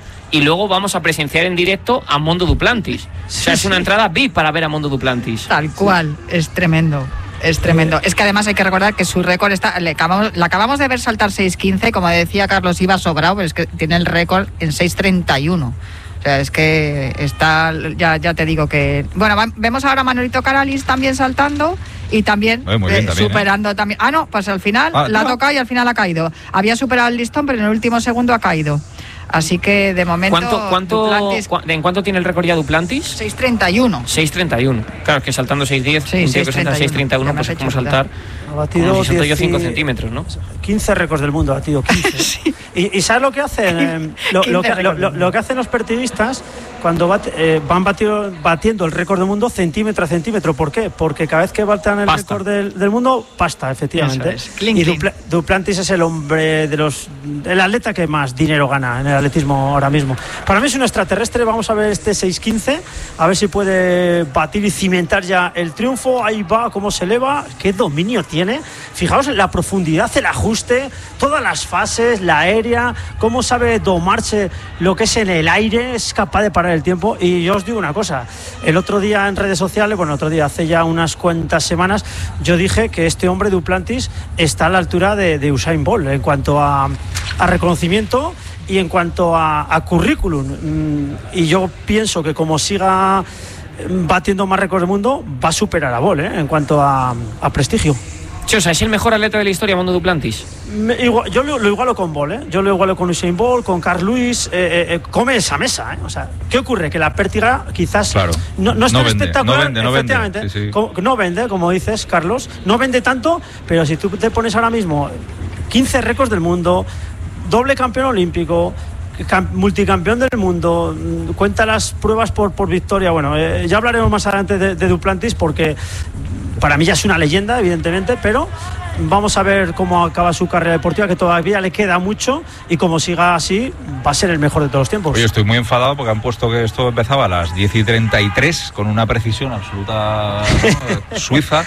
y luego vamos a presenciar en directo a Mondo Duplantis. O sea, es una entrada V I P para ver a Mondo Duplantis. Tal cual, es tremendo. Es tremendo. Es que además hay que recordar que su récord está. Le acabamos, le acabamos de ver saltar seis quince, como decía Carlos, iba sobrado, pero es que tiene el récord en seis treinta y uno. O sea, es que está. Ya, ya te digo que. Bueno, va, vemos ahora a Manolito Caralis también saltando. Y también, bien, eh, también superando eh. también. Ah, no, pues al final ah, la ha tocado y al final ha caído. Había superado el listón, pero en el último segundo ha caído. Así que de momento. ¿Cuánto, cuánto, Duplantis, cu ¿En cuánto tiene el récord ya Duplantis? seis treinta y uno. seis treinta y uno. Claro, es que saltando seis diez, sí, un tío que salta seis treinta y uno, pues es como saltar. Ha batido como si salto yo cinco centímetros, ¿no? quince récords del mundo, ha batido quince. Sí. y, ¿Y sabes lo que hacen? lo, lo, que, lo, lo, lo que hacen los pertiguistas cuando bate, eh, van batido, batiendo el récord del mundo centímetro a centímetro. ¿Por qué? Porque cada vez que batan el pasta. récord del, del mundo, pasta, efectivamente. Es. Clean, y clean. Dupl Duplantis es el hombre de los. El atleta que más dinero gana en el atletismo ahora mismo. Para mí es un extraterrestre. Vamos a ver este seis quince, a ver si puede batir y cimentar ya el triunfo. Ahí va, cómo se eleva, qué dominio tiene. Fijaos en la profundidad, el ajuste, todas las fases, la aérea, cómo sabe domarse lo que es en el aire, es capaz de parar el tiempo. Y yo os digo una cosa, el otro día en redes sociales, bueno, otro día hace ya unas cuantas semanas, yo dije que este hombre Duplantis está a la altura de, de Usain Bolt en cuanto a, a reconocimiento y en cuanto a, a currículum. Y yo pienso que como siga batiendo más récords del mundo, va a superar a Bolt, ¿eh? En cuanto a, a prestigio. Sí, o sea, ¿es el mejor atleta de la historia, Mondo Duplantis? Me, igual, yo lo, lo igualo con Bolt, ¿eh? Yo lo igualo con Usain Bolt, con Carl Lewis, eh, eh, come esa mesa, ¿eh? O sea, ¿qué ocurre? Que la pértiga quizás claro. no, no es tan no vende, espectacular, no vende, no efectivamente, vende, sí, sí. Como, no vende, como dices, Carlos, no vende tanto, pero si tú te pones ahora mismo quince récords del mundo, doble campeón olímpico, multicampeón del mundo, cuenta las pruebas por, por victoria. Bueno, eh, ya hablaremos más adelante de, de Duplantis, porque para mí ya es una leyenda, evidentemente, pero vamos a ver cómo acaba su carrera deportiva, que todavía le queda mucho, y como siga así va a ser el mejor de todos los tiempos. Oye, estoy muy enfadado porque han puesto que esto empezaba a las diez y treinta y tres con una precisión absoluta suiza,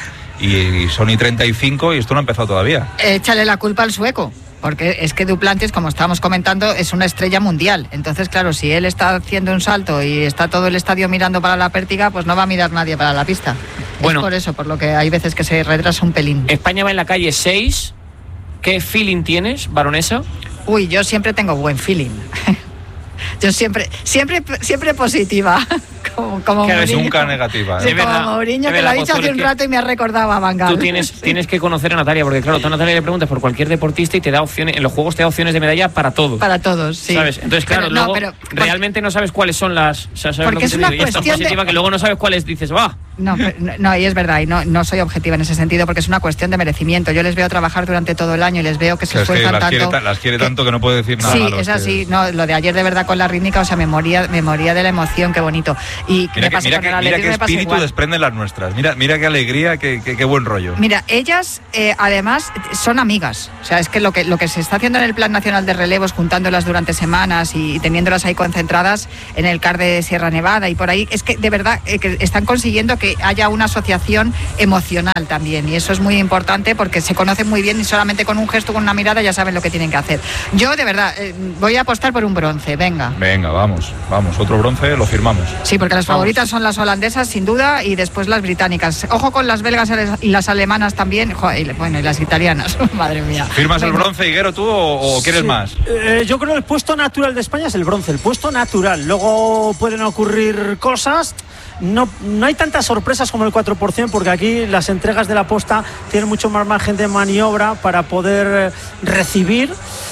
y son y treinta y cinco y esto no ha empezado todavía. Échale la culpa al sueco. Porque es que Duplantis, como estábamos comentando, es una estrella mundial. Entonces, claro, si él está haciendo un salto y está todo el estadio mirando para la pértiga, pues no va a mirar nadie para la pista. Bueno, es por eso, por lo que hay veces que se retrasa un pelín. España va en la calle seis. ¿Qué feeling tienes, baronesa? Uy, yo siempre tengo buen feeling. Yo siempre, siempre, siempre positiva. Como, como que eres nunca negativa. Sí, ¿eh? como Mourinho, que lo ha dicho hace un rato y me ha recordado a Van Gaal. Tú tienes, tienes que conocer a Natalia, porque claro, tú a Natalia le preguntas por cualquier deportista y te da opciones, en los juegos te da opciones de medalla para todos. Para todos, sí. ¿Sabes? Entonces, claro, pero, luego no, pero, realmente no sabes cuáles son las... O sea, sabes porque lo que es te una digo, y es tan cuestión positiva de... que luego no sabes cuáles dices, va. No, no, y es verdad, y no, no soy objetiva en ese sentido, porque es una cuestión de merecimiento. Yo les veo trabajar durante todo el año y les veo que se esfuerzan las tanto. Quiere, las quiere que, tanto que no puede decir nada. Sí, malo, es así. que... No, lo de ayer de verdad con la rítmica, o sea, me moría, me moría de la emoción, qué bonito. Y mira me que, pasa mira con que, el mira qué me pasa espíritu igual. desprenden las nuestras. Mira, mira qué alegría, qué, qué, qué buen rollo. Mira, ellas eh, además son amigas. O sea, es que lo que lo que se está haciendo en el Plan Nacional de Relevos, juntándolas durante semanas y, y teniéndolas ahí concentradas en el C A R de Sierra Nevada y por ahí, es que de verdad eh, que están consiguiendo que haya una asociación emocional también, y eso es muy importante porque se conocen muy bien y solamente con un gesto, con una mirada ya saben lo que tienen que hacer. Yo de verdad eh, voy a apostar por un bronce, venga. Venga, vamos, vamos, otro bronce, lo firmamos. Sí, porque las vamos. favoritas son las holandesas sin duda y después las británicas. Ojo con las belgas y las alemanas también, joder, bueno, y las italianas, madre mía. ¿Firmas venga. el bronce, Higuero, tú o, o quieres sí. más? Eh, yo creo que el puesto natural de España es el bronce, el puesto natural. Luego pueden ocurrir cosas. No, no hay tantas sorpresas como el cuatro por ciento, porque aquí las entregas de la posta tienen mucho más margen de maniobra para poder recibir,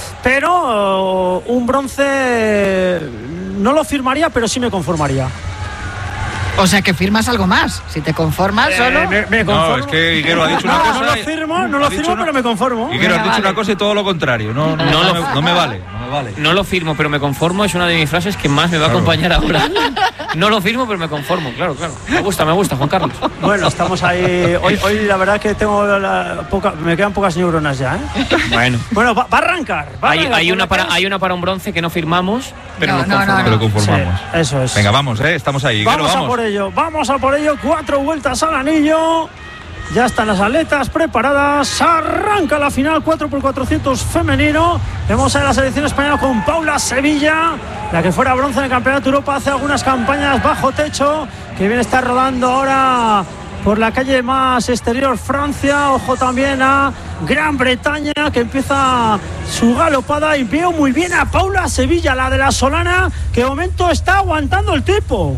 pero uh, un bronce no lo firmaría, pero sí me conformaría. O sea que firmas algo más. Si te conformas eh, solo. Me, me conformo. No, es que Higuero ha dicho una no, cosa. No lo firmo, no lo firmo, pero me conformo. Higuero ha dicho una cosa y todo lo contrario. No, no, no, no, me, no me vale. No me vale. No lo firmo, pero me conformo. Es una de mis frases que más me va a acompañar ahora. No lo firmo, pero me conformo. Claro, claro. Me gusta, me gusta, Juan Carlos. Bueno, estamos ahí. Hoy, hoy la verdad que tengo la poca, me quedan pocas neuronas ya, ¿eh? Bueno. Bueno, va, va a arrancar. Va hay, a arrancar hay, una para, hay una para un bronce que no firmamos, pero no, nos no, conformamos. no, no. Lo conformamos. Sí, eso es. Venga, vamos, ¿eh? Estamos ahí. Vamos, Higuero, a vamos por ello, vamos a por ello. Cuatro vueltas al anillo. Ya están las atletas preparadas. Arranca la final cuatro por cuatrocientos femenino. Vemos a la selección española con Paula Sevilla, la que fuera bronce en el Campeonato de Europa hace algunas campañas bajo techo, que viene a estar rodando ahora por la calle más exterior Francia. Ojo también a Gran Bretaña, que empieza su galopada, y veo muy bien a Paula Sevilla, la de la Solana, que de momento está aguantando el tipo.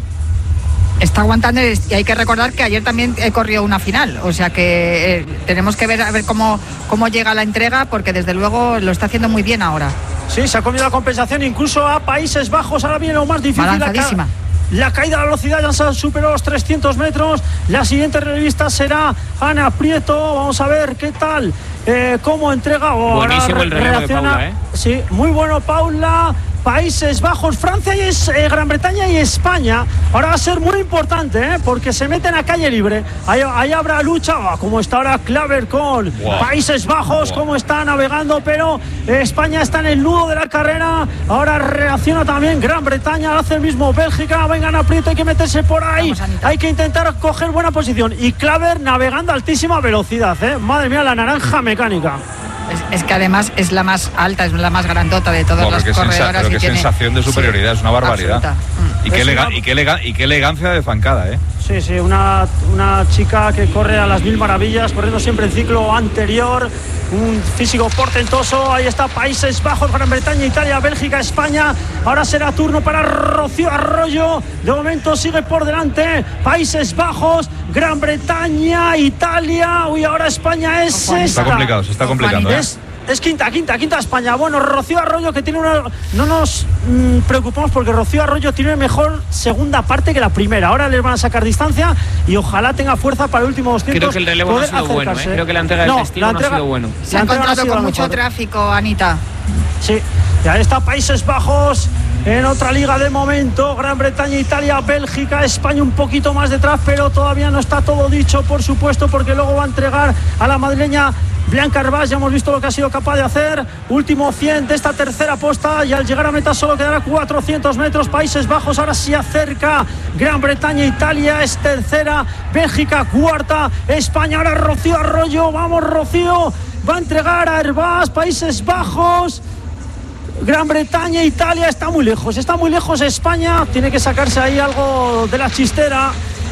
Está aguantando, y hay que recordar que ayer también corrió una final, o sea que eh, tenemos que ver a ver cómo, cómo llega la entrega, porque desde luego lo está haciendo muy bien ahora. Sí, se ha comido la compensación incluso a Países Bajos. Ahora viene lo más difícil. Balanzadísima. La caída de la velocidad, ya se han superado los trescientos metros. La siguiente revista será Ana Prieto. Vamos a ver qué tal, eh, cómo entrega. Oh, buenísimo el relevo de Paula, ¿eh? Sí, muy bueno, Paula. Países Bajos, Francia y es, eh, Gran Bretaña y España. Ahora va a ser muy importante, ¿eh? Porque se meten a calle libre. Ahí, ahí habrá lucha. Oh, como está ahora Claver con wow. Países Bajos, wow. Cómo está navegando, pero eh, España está en el nudo de la carrera. Ahora reacciona también Gran Bretaña, hace el mismo Bélgica. Vengan, aprieto, hay que meterse por ahí. Vamos, hay que intentar coger buena posición. Y Claver navegando a altísima velocidad, ¿eh? Madre mía, la naranja mecánica. Es, es que además es la más alta, es la más grandota de todas no, las corredoras. Sensa, pero y qué tiene... sensación de superioridad, sí, es una barbaridad. Mm. Y, qué elega, y, qué elega, y qué elegancia de zancada, ¿eh? Sí, sí, una, una chica que corre a las mil maravillas, corriendo siempre en ciclo anterior. Un físico portentoso. Ahí está Países Bajos, Gran Bretaña, Italia, Bélgica, España. Ahora será turno para Rocío Arroyo. De momento sigue por delante Países Bajos, Gran Bretaña, Italia. Uy, ahora España es Está esta. complicado, se está complicando, ¿eh? Es, es quinta, quinta, quinta España. Bueno, Rocío Arroyo, que tiene una... No nos mmm, preocupamos porque Rocío Arroyo tiene mejor segunda parte que la primera. Ahora les van a sacar distancia y ojalá tenga fuerza para el último doscientos. Creo que el relevo no ha sido bueno, ¿eh? Creo que la entrega del no, testigo entrega, no ha sido bueno. Se ha encontrado con mucho tráfico, Anita. Sí, y ahí está Países Bajos en otra liga de momento. Gran Bretaña, Italia, Bélgica, España un poquito más detrás, pero todavía no está todo dicho, por supuesto, porque luego va a entregar a la madrileña Blanca Herbás. Ya hemos visto lo que ha sido capaz de hacer. Último cien de esta tercera posta, y al llegar a meta solo quedará cuatrocientos metros. Países Bajos ahora se acerca. Gran Bretaña, Italia es tercera, Bélgica cuarta, España ahora Rocío Arroyo. Vamos, Rocío, va a entregar a Herbás. Países Bajos, Gran Bretaña, Italia, está muy lejos, está muy lejos España. Tiene que sacarse ahí algo de la chistera.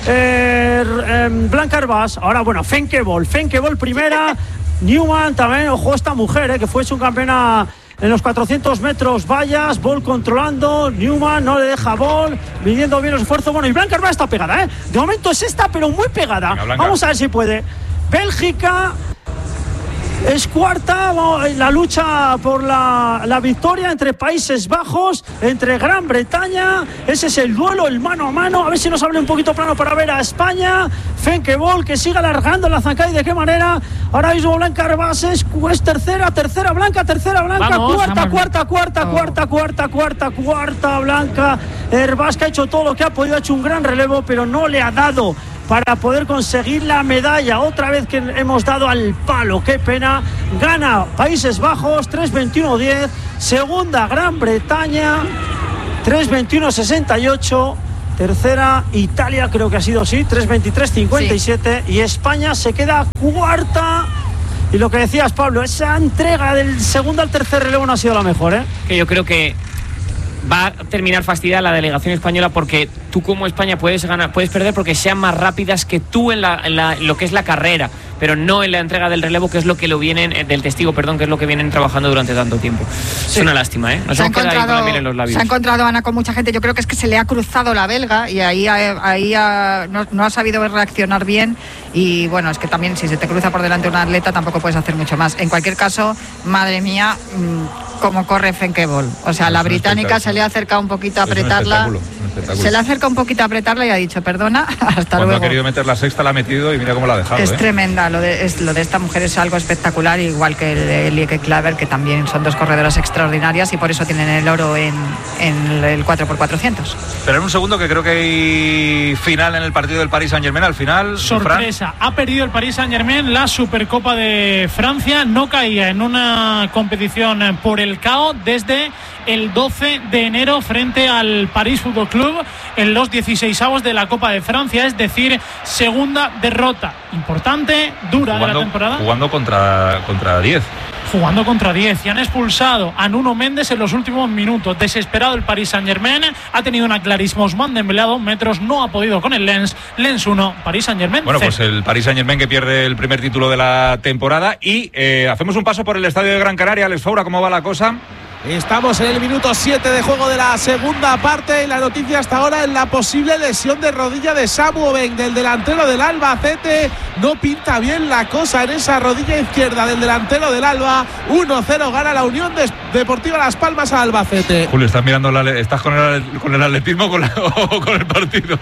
Eh, eh, Blanca Herbás. Ahora, bueno, Fenkebol, Fenkebol primera. Newman también, ojo esta mujer, eh, que fue subcampeona en los cuatrocientos metros vallas, Bol controlando, Newman no le deja Bol, midiendo bien los esfuerzos. Bueno, y Blanca Herbás está pegada, ¿eh? De momento es esta, pero muy pegada. Venga, vamos a ver si puede. Bélgica es cuarta en la lucha por la, la victoria entre Países Bajos, entre Gran Bretaña. Ese es el duelo, el mano a mano. A ver si nos abre un poquito plano para ver a España. Femke Bol, que sigue alargando la zancada. ¿Y de qué manera? Ahora mismo Blanca Herbás es, es tercera, tercera Blanca, tercera Blanca, vamos, cuarta, vamos. cuarta, cuarta, oh. cuarta, cuarta, cuarta, cuarta Blanca Herbás, que ha hecho todo lo que ha podido, ha hecho un gran relevo, pero no le ha dado para poder conseguir la medalla. Otra vez que hemos dado al palo, qué pena. Gana Países Bajos, tres veintiuno diez. Segunda Gran Bretaña, tres veintiuno sesenta y ocho. Tercera Italia, creo que ha sido así, tres veintitrés cincuenta y siete. Sí. Y España se queda cuarta. Y lo que decías, Pablo, esa entrega del segundo al tercer relevo no ha sido la mejor, ¿eh? Que yo creo que va a terminar fastidiada la delegación española, porque tú como España puedes ganar, puedes perder porque sean más rápidas que tú en, la, en, la, en lo que es la carrera, pero no en la entrega del relevo, que es lo que lo vienen del testigo, perdón, que es lo que vienen trabajando durante tanto tiempo. Sí. Es una lástima, ¿eh? Nos se, ha encontrado, en los labios. se ha encontrado Ana con mucha gente. Yo creo que es que se le ha cruzado la belga y ahí, ahí ha, no, no ha sabido reaccionar bien. Y bueno, es que también si se te cruza por delante un atleta tampoco puedes hacer mucho más. En cualquier caso, madre mía, mmm, cómo corre Femke Bol. O sea, es la británica se le ha acercado un poquito a apretarla. Se le acerca un poquito a apretarla y ha dicho perdona, hasta Cuando luego. Ha querido meter la sexta, la ha metido y mira cómo la ha dejado. Es ¿eh? tremenda, lo de, es, lo de esta mujer es algo espectacular, igual que el de Lieke Klaver, que también son dos corredoras extraordinarias y por eso tienen el oro en, en el cuatro por cuatrocientos. Pero en un segundo, que creo que hay final en el partido del Paris Saint-Germain. Al final, sorpresa, Fran. Ha perdido el Paris Saint-Germain la Supercopa de Francia, no caía en una competición por el C A O desde el doce de enero frente al París Fútbol Club en los dieciseisavos de la Copa de Francia, es decir, segunda derrota importante, dura jugando, de la temporada. Jugando contra contra diez. Jugando contra diez y han expulsado a Nuno Méndez en los últimos minutos. Desesperado el Paris Saint-Germain, ha tenido una clarísima Ousmane Dembélé a dos metros, no ha podido con el Lens. Lens uno, Paris Saint-Germain Bueno, cero. Pues el Paris Saint-Germain que pierde el primer título de la temporada. Y eh, hacemos un paso por el estadio de Gran Canaria. Alex Faura, ¿cómo va la cosa? Estamos en el minuto siete de juego de la segunda parte y la noticia hasta ahora es la posible lesión de rodilla de Samu Obeng, del delantero del Albacete. No pinta bien la cosa en esa rodilla izquierda del delantero del Alba. uno cero gana la Unión Deportiva Las Palmas a Albacete. Julio, ¿estás mirando la, estás con el, con el atletismo con la, o con el partido?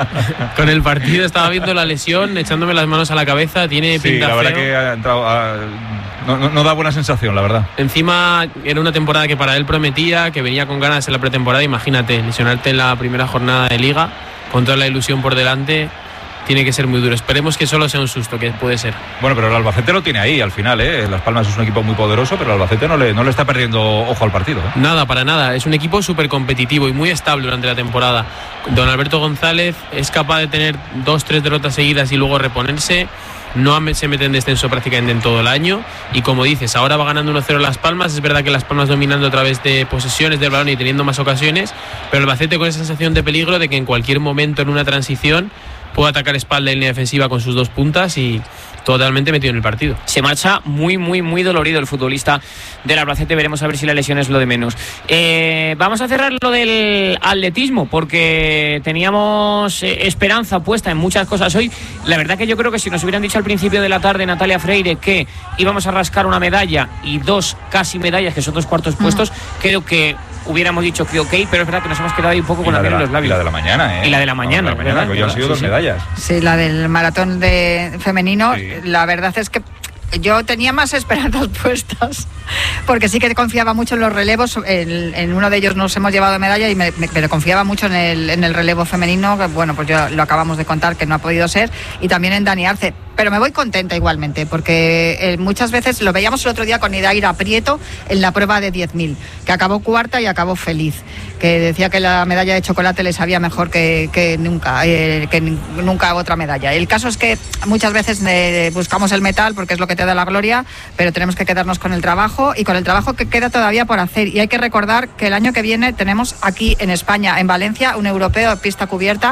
Con el partido, estaba viendo la lesión, echándome las manos a la cabeza. Tiene sí, pinta la verdad feo. que ha entrado a, no, no, no da buena sensación, la verdad. Encima era una temporada que para él prometía, que venía con ganas en la pretemporada. Imagínate, lesionarte en la primera jornada de Liga con toda la ilusión por delante, tiene que ser muy duro. Esperemos que solo sea un susto, que puede ser. Bueno, pero el Albacete lo tiene ahí al final, ¿eh? Las Palmas es un equipo muy poderoso, pero el Albacete no le, no le está perdiendo ojo al partido, ¿eh? Nada, para nada. Es un equipo súper competitivo y muy estable durante la temporada. Don Alberto González es capaz de tener dos, tres derrotas seguidas y luego reponerse. No se mete en descenso prácticamente en todo el año y como dices, ahora va ganando uno cero Las Palmas. Es verdad que Las Palmas dominando a través de posesiones del balón y teniendo más ocasiones, pero el Albacete con esa sensación de peligro de que en cualquier momento en una transición puede atacar espalda en línea defensiva con sus dos puntas y totalmente metido en el partido. Se marcha muy, muy, muy dolorido el futbolista del Albacete. Veremos a ver si la lesión es lo de menos. Eh, vamos a cerrar lo del atletismo, porque teníamos eh, esperanza puesta en muchas cosas hoy. La verdad que yo creo que si nos hubieran dicho al principio de la tarde, Natalia Freire, que íbamos a rascar una medalla y dos casi medallas, que son dos cuartos uh-huh. puestos, creo que hubiéramos dicho que ok, pero es verdad que nos hemos quedado ahí un poco con la piel en los labios. Y la de la mañana, ¿eh? Y la de la mañana. No, la de la mañana, que hoy han sido sí, dos sí. medallas. Sí, la del maratón de femenino, sí. La verdad es que yo tenía más esperanzas puestas, porque sí que confiaba mucho en los relevos. En, en uno de ellos nos hemos llevado medalla, y me, me, pero confiaba mucho en el, en el relevo femenino, que bueno, pues ya lo acabamos de contar que no ha podido ser, y también en Dani Arce. Pero me voy contenta igualmente, porque eh, muchas veces lo veíamos el otro día con Idaira Prieto en la prueba de diez mil, que acabó cuarta y acabó feliz, que decía que la medalla de chocolate le sabía mejor que, que nunca, eh, que nunca otra medalla. El caso es que muchas veces eh, buscamos el metal porque es lo que te da la gloria, pero tenemos que quedarnos con el trabajo y con el trabajo que queda todavía por hacer. Y hay que recordar que el año que viene tenemos aquí en España, en Valencia, un europeo de pista cubierta,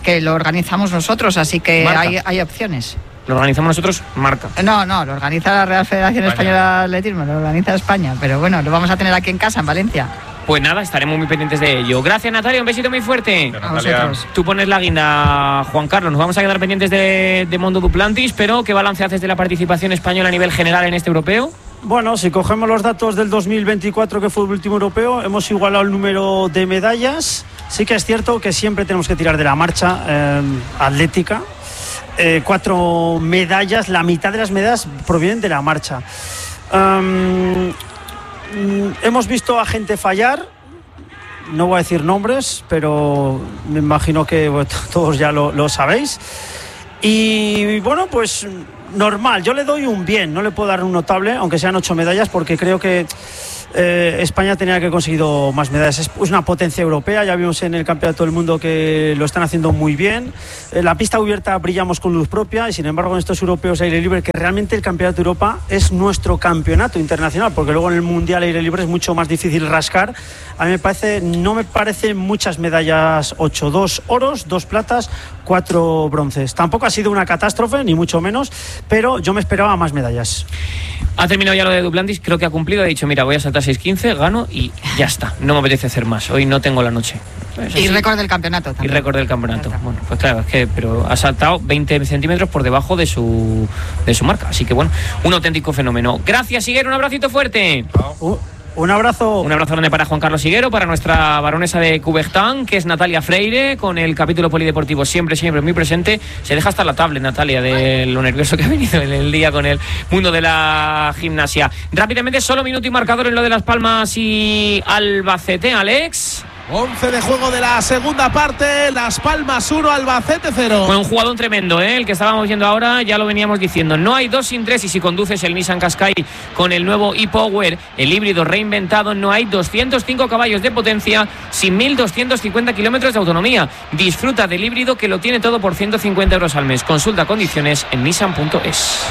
que lo organizamos nosotros, así que hay, hay opciones. Lo organizamos nosotros, Marca. No, no, lo organiza la Real Federación España. Española de Atletismo, lo organiza España, pero bueno, lo vamos a tener aquí en casa, en Valencia. Pues nada, estaremos muy pendientes de ello. Gracias, Natalia, un besito muy fuerte. A vosotros. Tú pones la guinda, Juan Carlos. Nos vamos a quedar pendientes de, de Mondo Duplantis, pero ¿qué balance haces de la participación española a nivel general en este europeo? Bueno, si cogemos los datos del dos mil veinticuatro, que fue el último europeo, hemos igualado el número de medallas. Sí que es cierto que siempre tenemos que tirar de la marcha eh, atlética. Eh, cuatro medallas, la mitad de las medallas provienen de la marcha. Um, hemos visto a gente fallar, no voy a decir nombres, pero me imagino que bueno, todos ya lo, lo sabéis. Y bueno, pues normal, yo le doy un bien, no le puedo dar un notable, aunque sean ocho medallas, porque creo que Eh, España tenía que haber conseguido más medallas. Es una potencia europea, ya vimos en el Campeonato del Mundo que lo están haciendo muy bien. En la pista cubierta brillamos con luz propia y sin embargo en estos europeos aire libre, que realmente el Campeonato de Europa es nuestro campeonato internacional, porque luego en el Mundial aire libre es mucho más difícil rascar. A mí me parece, no me parecen muchas medallas, ocho, dos oros, dos platas, cuatro bronces. Tampoco ha sido una catástrofe, ni mucho menos, pero yo me esperaba más medallas. Ha terminado ya lo de Duplantis, creo que ha cumplido, ha dicho, mira, voy a saltar seis quince, gano y ya está, no me apetece hacer más, hoy no tengo la noche. Pues y récord del campeonato también. Y récord del campeonato. Bueno, pues claro, es que, pero ha saltado veinte centímetros por debajo de su de su marca, así que bueno, un auténtico fenómeno. Gracias, Higuero, un abracito fuerte. Uh. Un abrazo. Un abrazo grande para Juan Carlos Higuero, para nuestra baronesa de Coubertin, que es Natalia Freire, con el capítulo polideportivo siempre, siempre muy presente. Se deja hasta la tablet, Natalia, de lo nervioso que ha venido en el día con el mundo de la gimnasia. Rápidamente, solo minuto y marcador en lo de Las Palmas y Albacete, Alex. once de juego de la segunda parte, Las Palmas uno, Albacete cero. Fue un jugador tremendo, ¿eh? El que estábamos viendo ahora, ya lo veníamos diciendo. No hay dos sin tres, y si conduces el Nissan Qashqai con el nuevo e-Power, el híbrido reinventado, no hay doscientos cinco caballos de potencia sin mil doscientos cincuenta kilómetros de autonomía. Disfruta del híbrido, que lo tiene todo por ciento cincuenta euros al mes. Consulta condiciones en nissan punto es.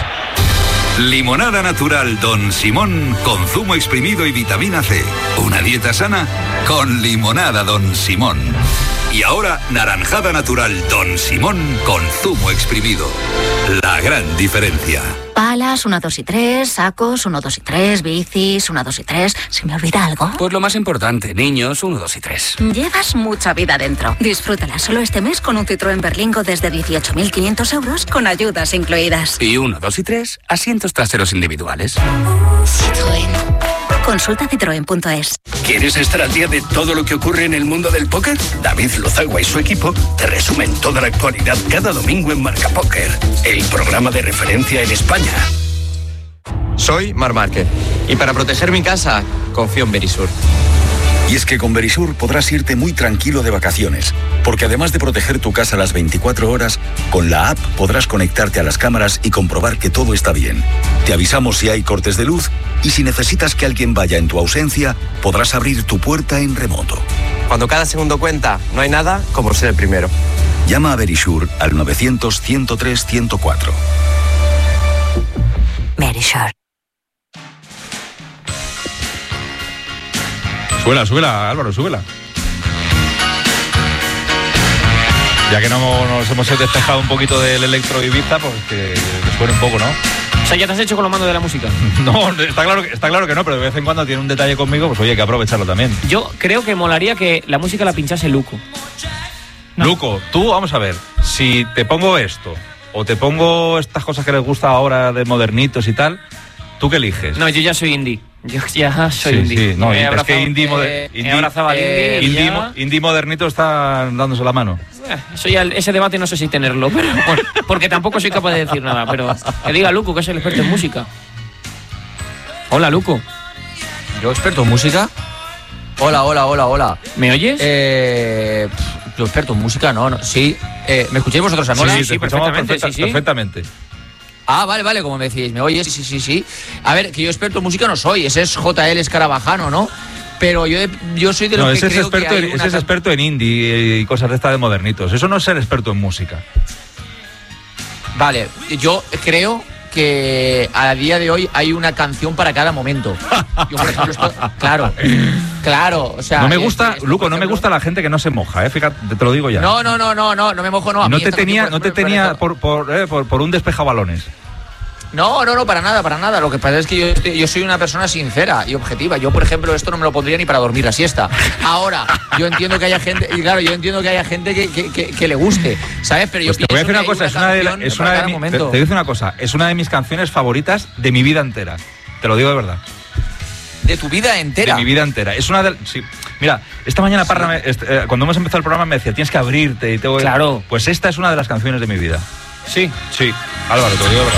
Limonada natural Don Simón con zumo exprimido y vitamina C. Una dieta sana con limonada Don Simón. Y ahora naranjada natural Don Simón con zumo exprimido. La gran diferencia. Palas, uno, dos y tres, sacos, uno, dos y tres, bicis, uno, dos y tres. ¿Se me olvida algo? Pues lo más importante, niños, uno, dos y tres. Llevas mucha vida dentro. Disfrútala solo este mes con un Citroën Berlingo desde dieciocho mil quinientos euros con ayudas incluidas. Y uno, dos y tres, asientos traseros individuales. Citroën. Consulta citroen punto es. ¿Quieres estar al día de todo lo que ocurre en el mundo del póker? David Lozagua y su equipo te resumen toda la actualidad cada domingo en Marca Póker, el programa de referencia en España. Soy Mar Márquez y para proteger mi casa confío en Verisur. Y es que con Verisur podrás irte muy tranquilo de vacaciones, porque además de proteger tu casa las veinticuatro horas, con la app podrás conectarte a las cámaras y comprobar que todo está bien. Te avisamos si hay cortes de luz y si necesitas que alguien vaya en tu ausencia, podrás abrir tu puerta en remoto. Cuando cada segundo cuenta, no hay nada como ser el primero. Llama a Verisur al novecientos, ciento tres, ciento cuatro. Verisur. Súbela, súbela, Álvaro, súbela. Ya que no nos hemos despejado un poquito del Electro Ibiza, pues que suene un poco, ¿no? O sea, ¿ya te has hecho con los mandos de la música? No, está claro, está claro que no, pero de vez en cuando tiene un detalle conmigo, pues oye, hay que aprovecharlo también. Yo creo que molaría que la música la pinchase Luco. No. Luco, tú, vamos a ver, si te pongo esto, o te pongo estas cosas que les gusta ahora de modernitos y tal, ¿tú qué eliges? No, yo ya soy indie. Yo ya soy sí, indie. Sí, no, he es que indie, eh, indie, he abrazado al eh, indie. Indie, indie modernito está dándose la mano. Eh, eso ya, ese debate no sé si tenerlo, pero bueno, porque tampoco soy capaz de decir nada. Pero que diga Luco, que es el experto en música. Hola, Luco. ¿Yo experto en música? Hola, hola, hola, hola. ¿Me oyes? Eh, yo experto en música, no, no. Sí. Eh, ¿Me escucháis vosotros a mí? Sí, sí, sí, perfectamente, perfecta, sí, sí. perfectamente. Ah, vale, vale, como me decís, ¿me oyes? Sí, sí, sí, sí. A ver, que yo experto en música no soy, ese es J L Escarabajano, ¿no? Pero yo, yo soy de los no, que ese creo es experto, que hay ese una... es experto en indie y cosas de estas de modernitos. Eso no es ser experto en música. Vale, yo creo que a día de hoy hay una canción para cada momento. Yo, por ejemplo, esto, claro, claro, o sea... No me gusta, esto, Luco, ejemplo, no me gusta la gente que no se moja, ¿eh? Fíjate, te lo digo ya. No, no, no, no, no, no me mojo, no. A no mí te esta tenía, canción, no te por- por tenía eso- por, por, eh, por, por un despejabalones. No, no, no, para nada, para nada. Lo que pasa es que yo, estoy- yo soy una persona sincera y objetiva. Yo, por ejemplo, esto no me lo pondría ni para dormir la siesta. Ahora, yo entiendo que haya gente, y claro, yo entiendo que haya gente que, que, que, que le guste, ¿sabes? Pero yo Pues te voy a decir pienso una que cosa, hay es una de, la- canción es para una de cada mi- te, momento. te voy a decir una cosa, es una de mis canciones favoritas de mi vida entera. Te lo digo de verdad. De tu vida entera. De mi vida entera. Es una de, sí. Mira, esta mañana Parra, me- este, eh, cuando hemos empezado el programa me decía, tienes que abrirte y tengo que-". Claro. Pues esta es una de las canciones de mi vida. Sí. Sí, Álvaro, te lo digo de verdad.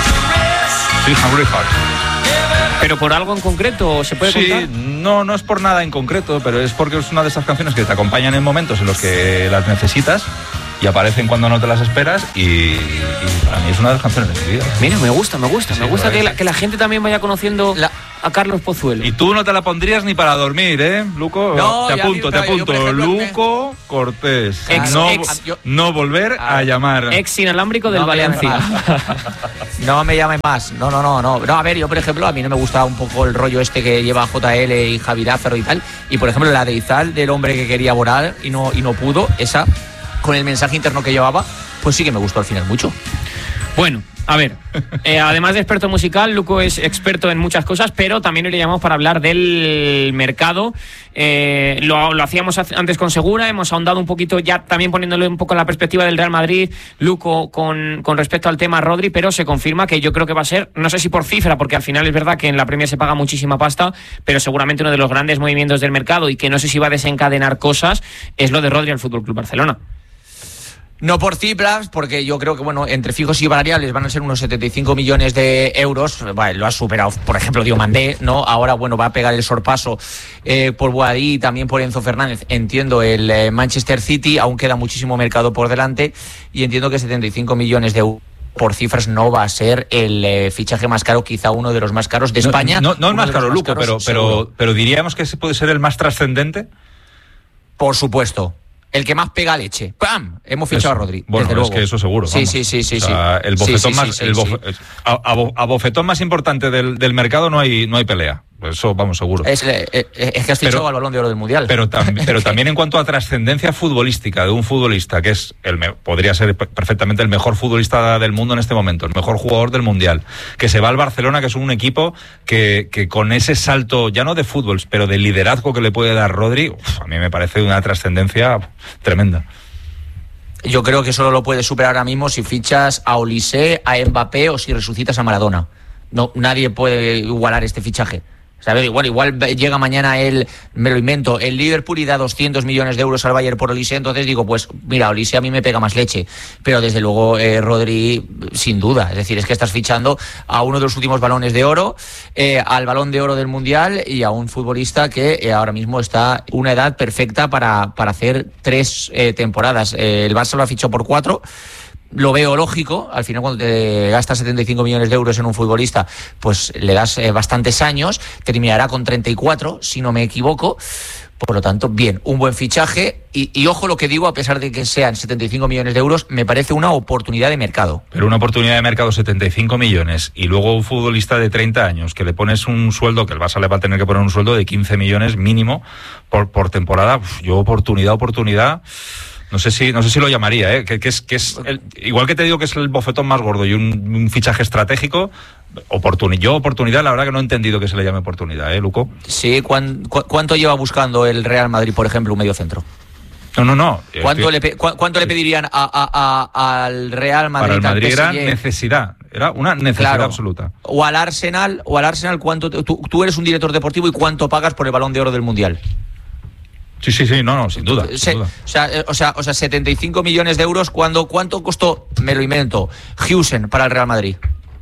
Sí, Hungry Heart. ¿Pero por algo en concreto se puede Sí, contar? no, no es por nada en concreto, pero es porque es una de esas canciones que te acompañan en momentos en los que las necesitas y aparecen cuando no te las esperas y, y para mí es una de las canciones de mi vida. Mira, me gusta, me gusta. Sí, me gusta por ahí. que la, que la gente también vaya conociendo a Carlos Pozuelo. Y tú no te la pondrías ni para dormir, ¿eh, Luco? No, te ya, apunto, pero te yo, apunto. por ejemplo, Luco Cortés. Ex- no, ex- yo- no volver a llamar. Ex inalámbrico del No me llame Valencia. No me llame más. No, no, no, no. No, a ver, yo, por ejemplo, a mí no me gusta un poco el rollo este que lleva J L y Javi Lázaro y tal. Y, por ejemplo, la de Izal, del hombre que quería volar y no, y no pudo, esa, con el mensaje interno que llevaba, pues sí que me gustó al final mucho. Bueno, a ver, eh, además de experto musical, Luco es experto en muchas cosas, pero también hoy le llamamos para hablar del mercado. Eh, lo, lo hacíamos antes con Segura, hemos ahondado un poquito ya también poniéndole un poco en la perspectiva del Real Madrid, Luco, con, con respecto al tema Rodri, pero se confirma que yo creo que va a ser, no sé si por cifra, porque al final es verdad que en la Premier se paga muchísima pasta, pero seguramente uno de los grandes movimientos del mercado y que no sé si va a desencadenar cosas es lo de Rodri al F C Barcelona. No por cifras, porque yo creo que, bueno, entre fijos y variables van a ser unos setenta y cinco millones de euros. Vale, lo ha superado, por ejemplo, Diomandé, ¿no? Ahora, bueno, va a pegar el sorpaso eh, por Boadí y también por Enzo Fernández. Entiendo el eh, Manchester City, aún queda muchísimo mercado por delante y entiendo que setenta y cinco millones de euros por cifras no va a ser el eh, fichaje más caro, quizá uno de los más caros de España. No, no, no el uno más de los caro, más Luco, caros, pero, seguro. pero, pero diríamos que ese puede ser el más trascendente. Por supuesto. El que más pega leche. ¡Pam! Hemos fichado Eso. a Rodri. Bueno, desde es luego. que eso seguro. Sí, vamos. sí, sí, sí. O sea, sí. el bofetón Sí, sí, más, sí, el sí, bofe- sí. A, a bo- a bofetón más importante del, del mercado no hay, no hay pelea. Eso vamos seguro. Es, eh, eh, es que has fichado Pero- al Balón de Oro del Mundial. Pero, tam- pero también en cuanto a trascendencia futbolística de un futbolista que es el me- podría ser per- perfectamente el mejor futbolista del mundo en este momento, el mejor jugador del Mundial, que se va al Barcelona, que es un equipo que, que con ese salto, ya no de fútbol, pero de liderazgo que le puede dar Rodri, uf, a mí me parece una trascendencia tremenda. Yo creo que solo lo puedes superar ahora mismo si fichas a Olise, a Mbappé o si resucitas a Maradona. No, nadie puede igualar este fichaje. ¿Sabes? Igual, igual llega mañana el, me lo invento, el Liverpool y da doscientos millones de euros al Bayern por Olise, entonces digo, pues mira, Olise a mí me pega más leche, pero desde luego eh, Rodri, sin duda, es decir, es que estás fichando a uno de los últimos balones de oro, eh, al balón de oro del Mundial y a un futbolista que eh, ahora mismo está una edad perfecta para, para hacer tres eh, temporadas. Eh, el Barça lo ha fichado por cuatro. Lo veo lógico, al final cuando te gastas setenta y cinco millones de euros en un futbolista, pues le das eh, bastantes años, terminará con treinta y cuatro, si no me equivoco, por lo tanto, bien, un buen fichaje, y, y ojo lo que digo, a pesar de que sean setenta y cinco millones de euros, me parece una oportunidad de mercado. Pero una oportunidad de mercado setenta y cinco millones y luego un futbolista de treinta años que le pones un sueldo, que el Barça le va a tener que poner un sueldo de quince millones mínimo por, por temporada, uf, yo oportunidad, oportunidad... No sé si no sé si lo llamaría, ¿eh? que, que es que es el, igual que te digo que es el bofetón más gordo y un, un fichaje estratégico, oportuni, yo oportunidad, la verdad que no he entendido que se le llame oportunidad, ¿eh, Luco? Sí, ¿cuán, cu ¿cuánto lleva buscando el Real Madrid, por ejemplo, un mediocentro? No, no, no. ¿Cuánto, Estoy... le, cu ¿Cuánto le pedirían a, a, a, al Real Madrid? Para el Madrid al era P S G? necesidad, era una necesidad Claro. absoluta. O al Arsenal, o al Arsenal, ¿cuánto tú, tú eres un director deportivo y cuánto pagas por el Balón de Oro del Mundial? Sí, sí, sí, no, no, sin duda. Se, sin duda. O, sea, eh, o, sea, o sea, setenta y cinco millones de euros, ¿cuándo, ¿cuánto costó, me lo invento, Huijsen para el Real Madrid?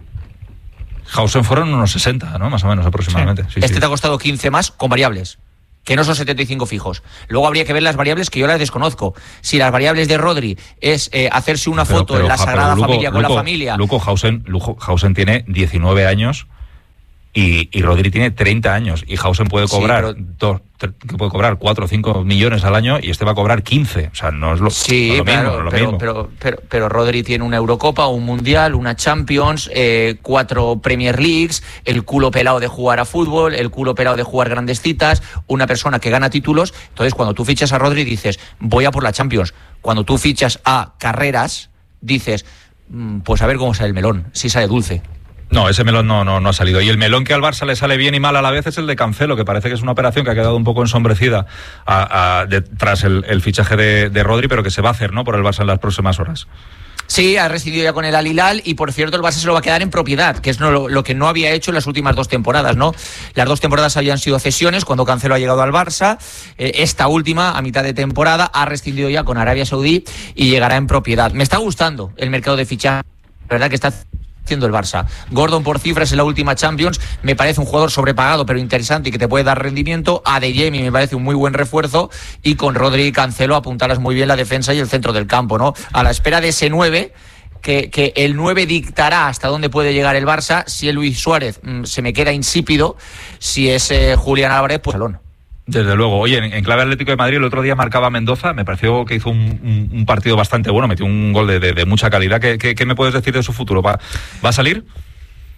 Hausen fueron unos sesenta, ¿no? Más o menos aproximadamente. Sí, este sí. te ha costado quince más con variables, que no son setenta y cinco fijos. Luego habría que ver las variables que yo las desconozco. Si las variables de Rodri es eh, hacerse una Pero- foto pero, en la ja, Sagrada pero Luco, Familia con Luco, la familia. Luco Hausen, Luco Hausen tiene diecinueve años Y, y Rodri tiene treinta años y Hausen puede cobrar sí, pero... dos, tre, que puede cobrar cuatro o cinco millones al año y este va a cobrar quince. O sea, no es lo, sí, no es lo claro, mismo. No es lo pero, mismo. Pero, pero, pero Rodri tiene una Eurocopa, un Mundial, una Champions, eh, cuatro Premier Leagues, el culo pelado de jugar a fútbol, el culo pelado de jugar grandes citas, una persona que gana títulos. Entonces, cuando tú fichas a Rodri dices, voy a por la Champions. Cuando tú fichas a Carreras, dices, pues a ver cómo sale el melón, si sale dulce. No, ese melón no, no, no ha salido. Y el melón que al Barça le sale bien y mal a la vez es el de Cancelo, que parece que es una operación que ha quedado un poco ensombrecida a, a, de, tras el, el fichaje de, de Rodri, pero que se va a hacer, ¿no?, por el Barça en las próximas horas. Sí, ha residido ya con el Al Hilal y, por cierto, el Barça se lo va a quedar en propiedad, que es no, lo, lo que no había hecho en las últimas dos temporadas, ¿no? Las dos temporadas habían sido cesiones cuando Cancelo ha llegado al Barça. Eh, esta última, a mitad de temporada, ha rescindido ya con Arabia Saudí y llegará en propiedad. Me está gustando el mercado de fichajes, la verdad que está haciendo el Barça. Gordon, por cifras, en la última Champions me parece un jugador sobrepagado pero interesante y que te puede dar rendimiento. Adeyemi me parece un muy buen refuerzo, y con Rodri y Cancelo apuntalas muy bien la defensa y el centro del campo, ¿no? A la espera de ese nueve, que, que el nueve dictará hasta dónde puede llegar el Barça. Si es Luis Suárez, mmm, se me queda insípido. Si es eh, Julián Álvarez, pues salón. Desde luego. Oye, en, en clave Atlético de Madrid el otro día marcaba Mendoza, me pareció que hizo un, un, un partido bastante bueno, metió un gol de, de, de mucha calidad. ¿Qué, qué, qué me puedes decir de su futuro? ¿Va, va a salir?